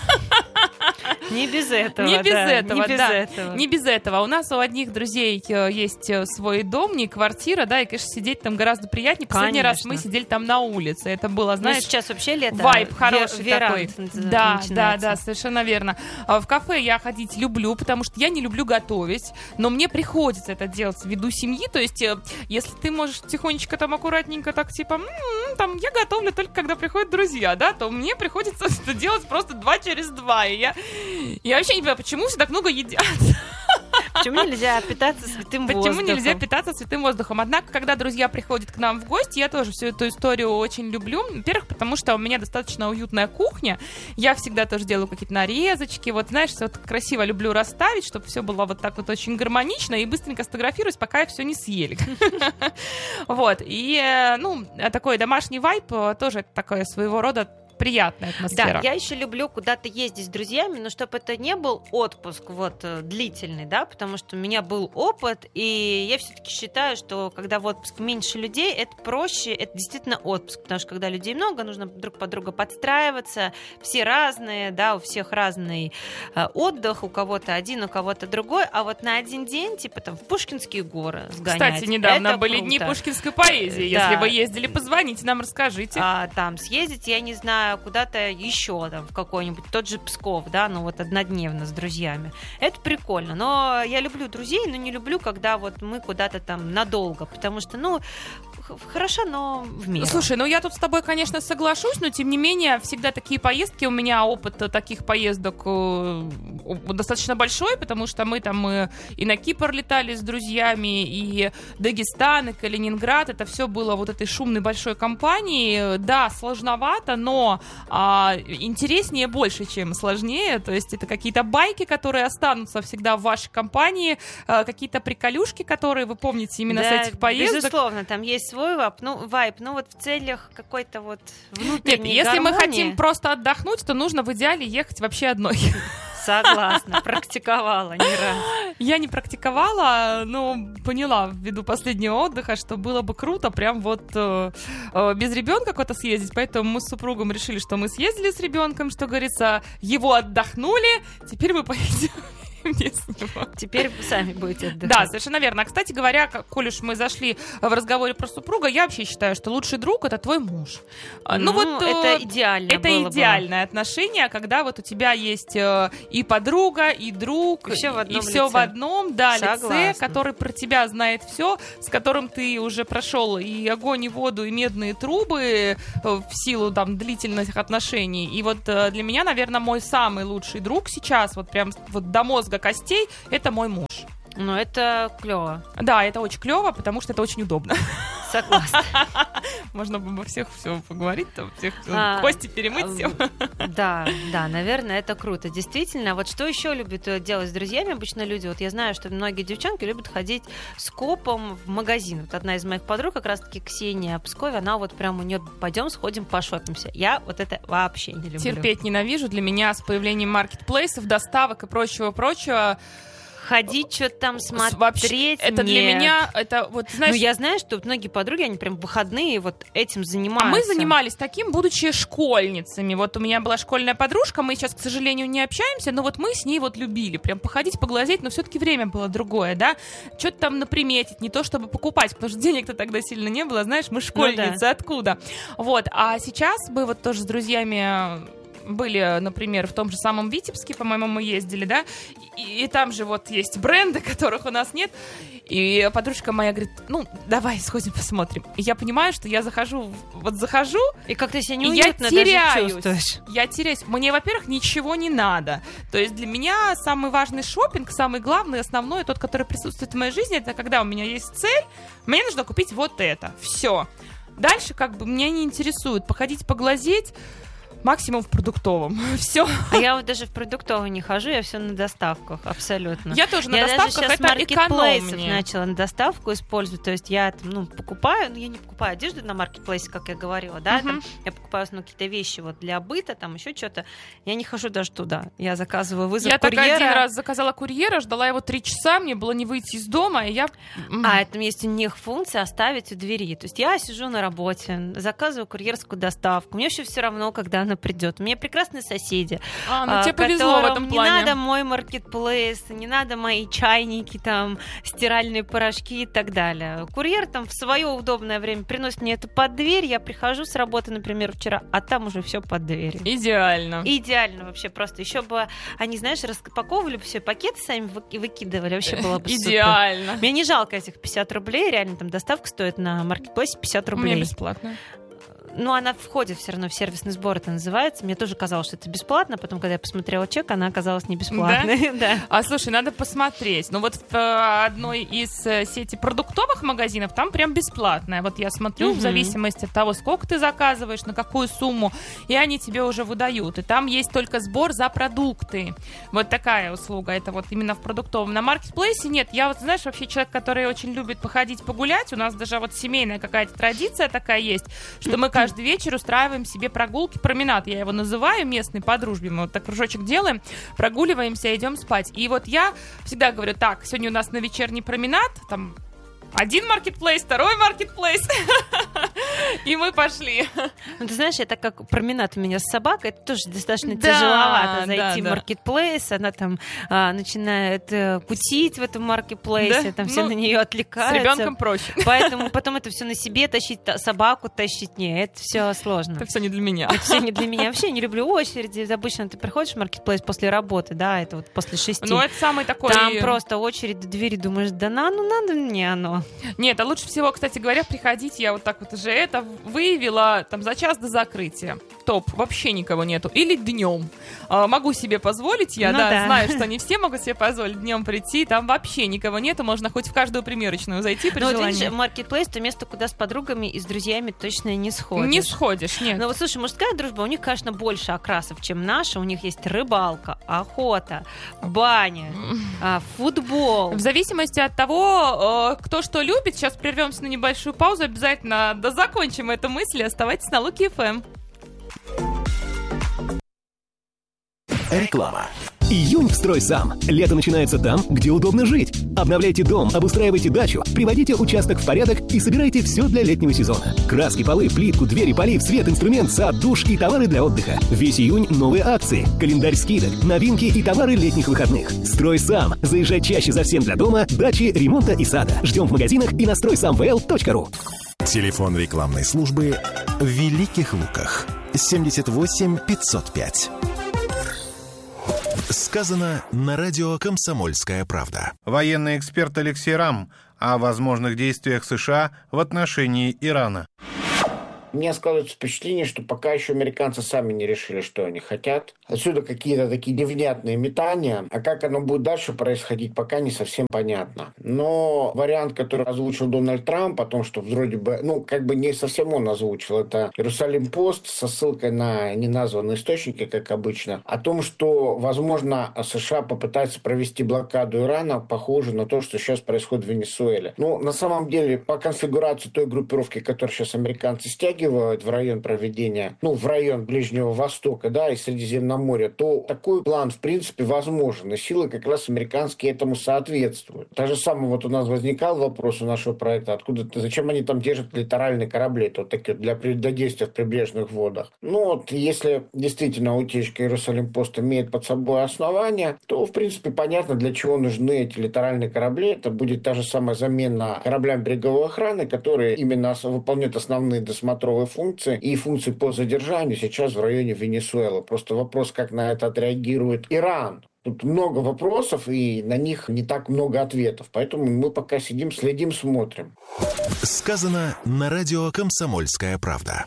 Не без этого, Не без да, этого, не без да. этого. Не без этого. У нас у одних друзей есть свой дом, не квартира, да, и, конечно, сидеть там гораздо приятнее. Последний Конечно. раз мы сидели там на улице. Это было, знаешь... Ну, сейчас вообще лето. Вайб хороший веранд такой. Да, начинается. да, да, совершенно верно. В кафе я ходить люблю, потому что я не люблю готовить, но мне приходится это делать ввиду семьи. То есть, если ты можешь тихонечко там аккуратненько так, типа, м-м, там, я готовлю только когда приходят друзья, да, то мне приходится это делать просто два через два. И я, я вообще не понимаю, почему все так много едят. Почему нельзя питаться святым Почему воздухом? Почему нельзя питаться святым воздухом? Однако, когда друзья приходят к нам в гости, я тоже всю эту историю очень люблю. Во-первых, потому что у меня достаточно уютная кухня. Я всегда тоже делаю какие-то нарезочки. Вот, знаешь, все вот красиво люблю расставить, чтобы все было вот так вот очень гармонично. И быстренько сфотографируюсь, пока все не съели. Вот. И, ну, такой домашний вайб тоже такое своего рода приятная атмосфера. Да, я еще люблю куда-то ездить с друзьями, но чтобы это не был отпуск вот длительный, да, потому что у меня был опыт, и я все-таки считаю, что когда в отпуск меньше людей, это проще, это действительно отпуск, потому что когда людей много, нужно друг под друга подстраиваться, все разные, да, у всех разный э, отдых, у кого-то один, у кого-то другой, а вот на один день, типа там в Пушкинские горы сгонять. Кстати, недавно это были круто. Дни пушкинской поэзии, Да. если вы ездили, позвоните нам, расскажите. А, там съездить, я не знаю, куда-то еще, там, в какой-нибудь, тот же Псков, да, ну вот однодневно с друзьями. Это прикольно, но я люблю друзей, но не люблю, когда вот мы куда-то там надолго, потому что, ну, хорошо, но в меру. Слушай, ну я тут с тобой, конечно, соглашусь, но тем не менее, всегда такие поездки, у меня опыт таких поездок э, достаточно большой, потому что мы там э, и на Кипр летали с друзьями, и Дагестан, и Калининград, это все было вот этой шумной большой компанией. Да, сложновато, но э, интереснее больше, чем сложнее, то есть это какие-то байки, которые останутся всегда в вашей компании, э, какие-то приколюшки, которые вы помните именно да, с этих поездок. Безусловно, там есть свой вайб, ну, вайб, ну вот в целях какой-то вот внутренней Нет, если гармонии. мы хотим просто отдохнуть, то нужно в идеале ехать вообще одной. Согласна, практиковала не раз. Я не практиковала, но поняла ввиду последнего отдыха, что было бы круто прям вот э, э, без ребенка куда-то съездить, поэтому мы с супругом решили, что мы съездили с ребенком, что говорится, его отдохнули, теперь мы поедем без него. Теперь вы сами будете отдыхать. Да, совершенно верно. А, кстати говоря, коль уж мы зашли в разговоре про супруга, я вообще считаю, что лучший друг — это твой муж. Ну, ну вот это идеально. Это было идеальное бы. отношение, когда вот у тебя есть и подруга, и друг, и все в одном, и все в одном да, лице, который про тебя знает все, с которым ты уже прошел и огонь, и воду, и медные трубы в силу там длительных отношений. И вот для меня, наверное, мой самый лучший друг сейчас, вот прям вот до мозга костей, это мой муж. Ну, это клево. Да, это очень клево, потому что это очень удобно. Согласна. Можно бы обо всех все поговорить, там, всех а, кости перемыть, все. Да, да, наверное, это круто. Действительно, вот что еще любят делать с друзьями обычно люди? Вот я знаю, что многие девчонки любят ходить с копом в магазин. Вот одна из моих подруг, как раз-таки Ксения Пскове, она вот прям у нее пойдем сходим, пошопимся. Я вот это вообще не люблю. Терпеть ненавижу. Для меня с появлением маркетплейсов, доставок и прочего-прочего ходить, что-то там смотреть. Вообще, это нет. для меня, это вот, знаешь... Ну, я знаю, что многие подруги, они прям в выходные вот этим занимаются. А мы занимались таким, будучи школьницами. Вот у меня была школьная подружка, мы сейчас, к сожалению, не общаемся, но вот мы с ней вот любили прям походить, поглазеть, но все-таки время было другое, да? Что-то там наприметить, не то чтобы покупать, потому что денег-то тогда сильно не было, знаешь, мы школьницы, ну, да. Откуда? Вот, а сейчас мы вот тоже с друзьями... были, например, в том же самом Витебске, по-моему, мы ездили, да, и, и там же вот есть бренды, которых у нас нет, и подружка моя говорит, ну, давай сходим посмотрим. И я понимаю, что я захожу, вот захожу, и как-то себя неуютно даже чувствуешь. Я теряюсь. Мне, во-первых, ничего не надо. То есть для меня самый важный шопинг, самый главный, основной, тот, который присутствует в моей жизни, это когда у меня есть цель, мне нужно купить вот это. Все. Дальше как бы меня не интересует походить, поглазеть, максимум в продуктовом. Все. А я вот даже в продуктовом не хожу, я все на доставках, абсолютно. Я тоже на я доставках, даже это экономнее. Я начала на доставку использовать, то есть я там, ну, покупаю, ну, я не покупаю одежду на маркетплейсе, как я говорила, да, uh-huh. там, я покупаю, ну, какие-то вещи вот для быта, там еще что-то. Я не хожу даже туда. Я заказываю вызов я курьера. Я так один раз заказала курьера, ждала его три часа, мне было не выйти из дома, и я... А, это есть у них функция оставить у двери. То есть я сижу на работе, заказываю курьерскую доставку. Мне еще все равно, когда она придет. У меня прекрасные соседи. А, ну тебе повезло в этом плане. Не надо мой маркетплейс, не надо мои чайники, там, стиральные порошки и так далее. Курьер там в свое удобное время приносит мне это под дверь, я прихожу с работы, например, вчера, а там уже все под дверью. Идеально. Идеально вообще просто. Еще бы они, знаешь, распаковывали бы все пакеты, сами выкидывали, вообще было бы супер. Идеально. Мне не жалко этих пятьдесят рублей, реально там доставка стоит на маркетплейсе пятьдесят рублей. Мне бесплатно. Ну, она входит все равно в сервисный сбор, это называется. Мне тоже казалось, что это бесплатно. Потом, когда я посмотрела чек, она оказалась не бесплатной. Да? Да. А слушай, надо посмотреть. Ну, вот в одной из сети продуктовых магазинов там прям бесплатная. Вот я смотрю, угу. в зависимости от того, сколько ты заказываешь, на какую сумму, и они тебе уже выдают. И там есть только сбор за продукты. Вот такая услуга. Это вот именно в продуктовом. На маркетплейсе нет. Я вот, знаешь, вообще человек, который очень любит походить, погулять. У нас даже вот семейная какая-то традиция такая есть, что мы каждый вечер устраиваем себе прогулки, променад, я его называю, местный, по дружбе. Мы вот так кружочек делаем, прогуливаемся, идем спать. И вот я всегда говорю, так, сегодня у нас на вечерний променад, там, один маркетплейс, второй маркетплейс. И мы пошли. Ну, ты знаешь, это как променад у меня с собакой, это тоже достаточно да, тяжеловато зайти да, в маркетплейс, да. Она там а, начинает а, кутить в этом маркетплейсе, да? Там все ну, на нее отвлекаются. С ребенком проще. Поэтому потом это все на себе тащить, собаку тащить, не, это все сложно. Это все не для меня. Это все не для меня. Вообще не люблю очереди. Обычно ты приходишь в маркетплейс после работы, да, это вот после шести. Ну, это самый такой... Там просто очередь до двери, думаешь, да на, ну надо мне оно. Нет, а лучше всего, кстати говоря, приходить, я вот так вот уже это выявила там за час до закрытия. Топ, вообще никого нету. Или днем. А, могу себе позволить, я ну да, да. знаю, что не все могут себе позволить днем прийти, там вообще никого нету, можно хоть в каждую примерочную зайти при ну, желании. Ну, вот маркетплейс — то место, куда с подругами и с друзьями точно не сходишь. Не сходишь, нет. Ну вот, слушай, мужская дружба, у них, конечно, больше окрасов, чем наша. У них есть рыбалка, охота, баня, футбол. В зависимости от того, кто что любит, сейчас прервемся на небольшую паузу, обязательно дозакончим эту мысль. Оставайтесь на Луки эф эм. Реклама. Июнь в «Стройсам». Лето начинается там, где удобно жить. Обновляйте дом, обустраивайте дачу, приводите участок в порядок и собирайте все для летнего сезона. Краски, полы, плитку, двери, полив, свет, инструмент, сад, душ и товары для отдыха. Весь июнь новые акции, календарь скидок, новинки и товары летних выходных. «Стройсам». Заезжай чаще за всем для дома, дачи, ремонта и сада. Ждем в магазинах и на стройсам вэ эл точка ру. Телефон рекламной службы в Великих Луках. семьдесят восемь пятьсот пять. Сказано на радио «Комсомольская правда». Военный эксперт Алексей Рам о возможных действиях США в отношении Ирана. У меня складывается впечатление, что пока еще американцы сами не решили, что они хотят. Отсюда какие-то такие невнятные метания. А как оно будет дальше происходить, пока не совсем понятно. Но вариант, который озвучил Дональд Трамп, о том, что вроде бы, ну, как бы не совсем он озвучил, это Иерусалим-Пост со ссылкой на неназванные источники, как обычно, о том, что, возможно, США попытаются провести блокаду Ирана, похоже на то, что сейчас происходит в Венесуэле. Ну, на самом деле, по конфигурации той группировки, которую сейчас американцы стягивают в район проведения, ну, в район Ближнего Востока, да, и Средиземноморья, то такой план, в принципе, возможен. И силы как раз американские этому соответствуют. Так же самое вот у нас возникал вопрос у нашего проекта, откуда, зачем они там держат литеральные корабли, то такие для предодействия в прибрежных водах. Ну, вот, если действительно утечка Иерусалим-Пост имеет под собой основания, то, в принципе, понятно, для чего нужны эти литеральные корабли. Это будет та же самая замена кораблям береговой охраны, которые именно выполняют основные досмотровые функции и функции по задержанию сейчас в районе Венесуэлы. Просто вопрос, как на это отреагирует Иран. Тут много вопросов, и на них не так много ответов. Поэтому мы пока сидим, следим, смотрим. Сказано на радио «Комсомольская правда».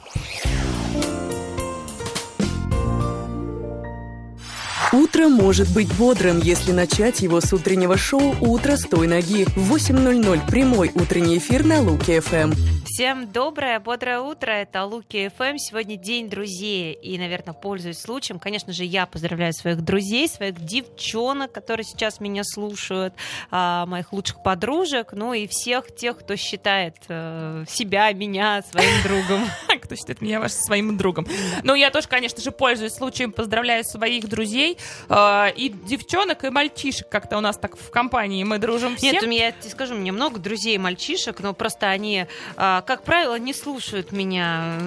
Утро может быть бодрым, если начать его с утреннего шоу «Утро с той ноги». В восемь ноль ноль прямой утренний эфир на Луки-ФМ. Всем доброе, бодрое утро. Это Луки-ФМ. Сегодня день друзей. И, наверное, пользуясь случаем, конечно же, я поздравляю своих друзей, своих девчонок, которые сейчас меня слушают, моих лучших подружек, ну и всех тех, кто считает себя, меня своим другом. Кто считает меня вашим своим другом. Ну, я тоже, конечно же, пользуясь случаем, поздравляю своих друзей. И девчонок, и мальчишек. Как-то у нас так в компании мы дружим все. Нет, у меня, я тебе скажу, у меня много друзей и мальчишек, но просто они, как правило, не слушают меня.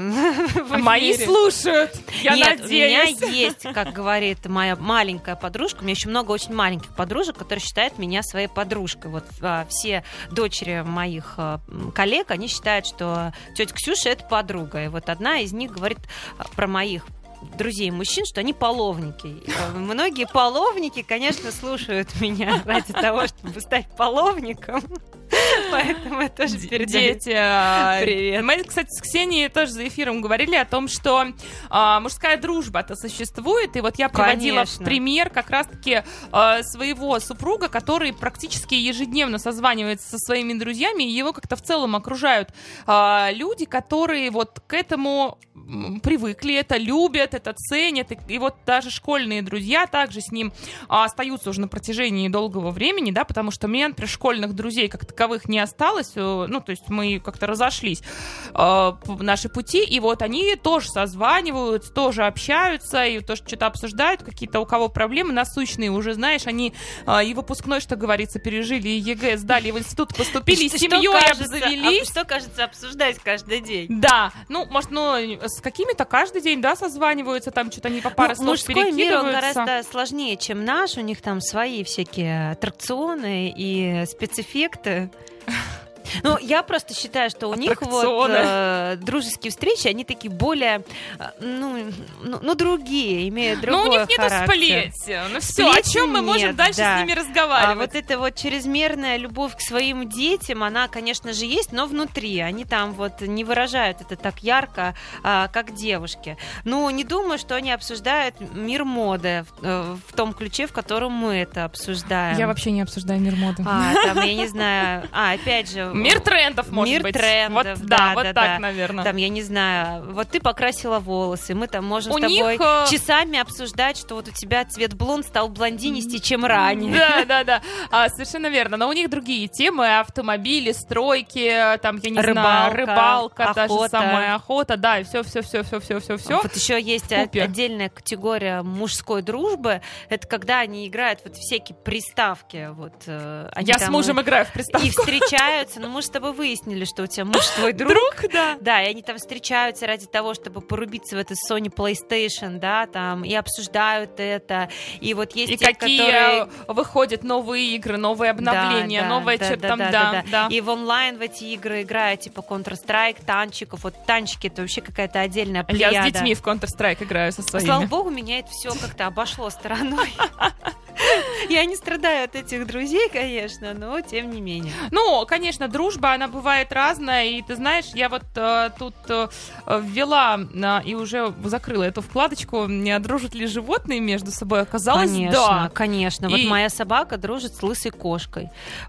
Мои слушают, я Нет, надеюсь. у меня есть, как говорит моя маленькая подружка, у меня еще много очень маленьких подружек, которые считают меня своей подружкой. Вот все дочери моих коллег, они считают, что тетя Ксюша — это подруга. И вот одна из них говорит про моих друзей мужчин, что они половники. Многие половники, конечно, слушают меня ради того, чтобы стать половником. Поэтому я тоже передаю. Дети, привет. Мы, кстати, с Ксенией тоже за эфиром говорили о том, что а, мужская дружба-то существует. И вот я приводила Конечно. в пример как раз-таки а, своего супруга, который практически ежедневно созванивается со своими друзьями, и его как-то в целом окружают а, люди, которые вот к этому привыкли, это любят, это ценят. И, и вот даже школьные друзья также с ним а, остаются уже на протяжении долгого времени, да, потому что у меня, например, школьных друзей как таковых не осталось, ну, то есть мы как-то разошлись э, наши пути, и вот они тоже созваниваются, тоже общаются, и тоже что-то обсуждают, какие-то у кого проблемы насущные, уже, знаешь, они э, и выпускной, что говорится, пережили, и ЕГЭ сдали, в институт поступили, и семьей обзавелись. Что, кажется, обсуждать каждый день? Да, ну, может, ну, с какими-то каждый день, да, созваниваются, там что-то они по паре ну, слов перекидываются. Мужской мир, он гораздо сложнее, чем наш, у них там свои всякие аттракционы и спецэффекты. Ну, я просто считаю, что у них вот э, дружеские встречи, они такие более, э, ну, ну, ну, другие, имеют другой характер. Ну, у них нету сплетен. Ну, все, о чем мы можем нет, дальше да. с ними разговаривать? А вот эта вот чрезмерная любовь к своим детям, она, конечно же, есть, но внутри. Они там вот не выражают это так ярко, э, как девушки. Ну, не думаю, что они обсуждают мир моды в, э, в том ключе, в котором мы это обсуждаем. Я вообще не обсуждаю мир моды. А, там, я не знаю, а, опять же... Мир трендов, может Мир быть. трендов, вот, да, да, вот да, так, да. наверное. Там, я не знаю, вот ты покрасила волосы, мы там можем у с тобой них, э... часами обсуждать, что вот у тебя цвет блонд стал блондинистее, чем ранее. Да, да, да, а, совершенно верно. Но у них другие темы: автомобили, стройки, там, я не рыбалка, знаю, рыбалка, та охота. же самая охота, да, и все, все, все, все, все, все, все. Вот еще есть отдельная категория мужской дружбы. Это когда они играют вот всякие приставки. Вот, они я с мужем и... играю в приставку. И встречаются. Ну, мы же с тобой выяснили, что у тебя муж твой друг. Друг, да. Да, и они там встречаются ради того, чтобы порубиться в этой Sony PlayStation, да, там, и обсуждают это. И вот есть и те, какие которые... выходят новые игры, новые обновления, да, да, новое да, что-то да, там, да, да, да, да. И в онлайн в эти игры играют, типа Counter-Strike, танчиков. Вот танчики — это вообще какая-то отдельная плеяда. Я с детьми в Counter-Strike играю со своими. Слава богу, меня это все как-то обошло стороной. Я не страдаю от этих друзей, конечно, но тем не менее. Ну, конечно, дружба, она бывает разная. И ты знаешь, я вот э, тут э, ввела э, и уже закрыла эту вкладочку, не дружат ли животные между собой. Оказалось, конечно, да. Конечно, и... вот моя собака дружит с лысой кошкой.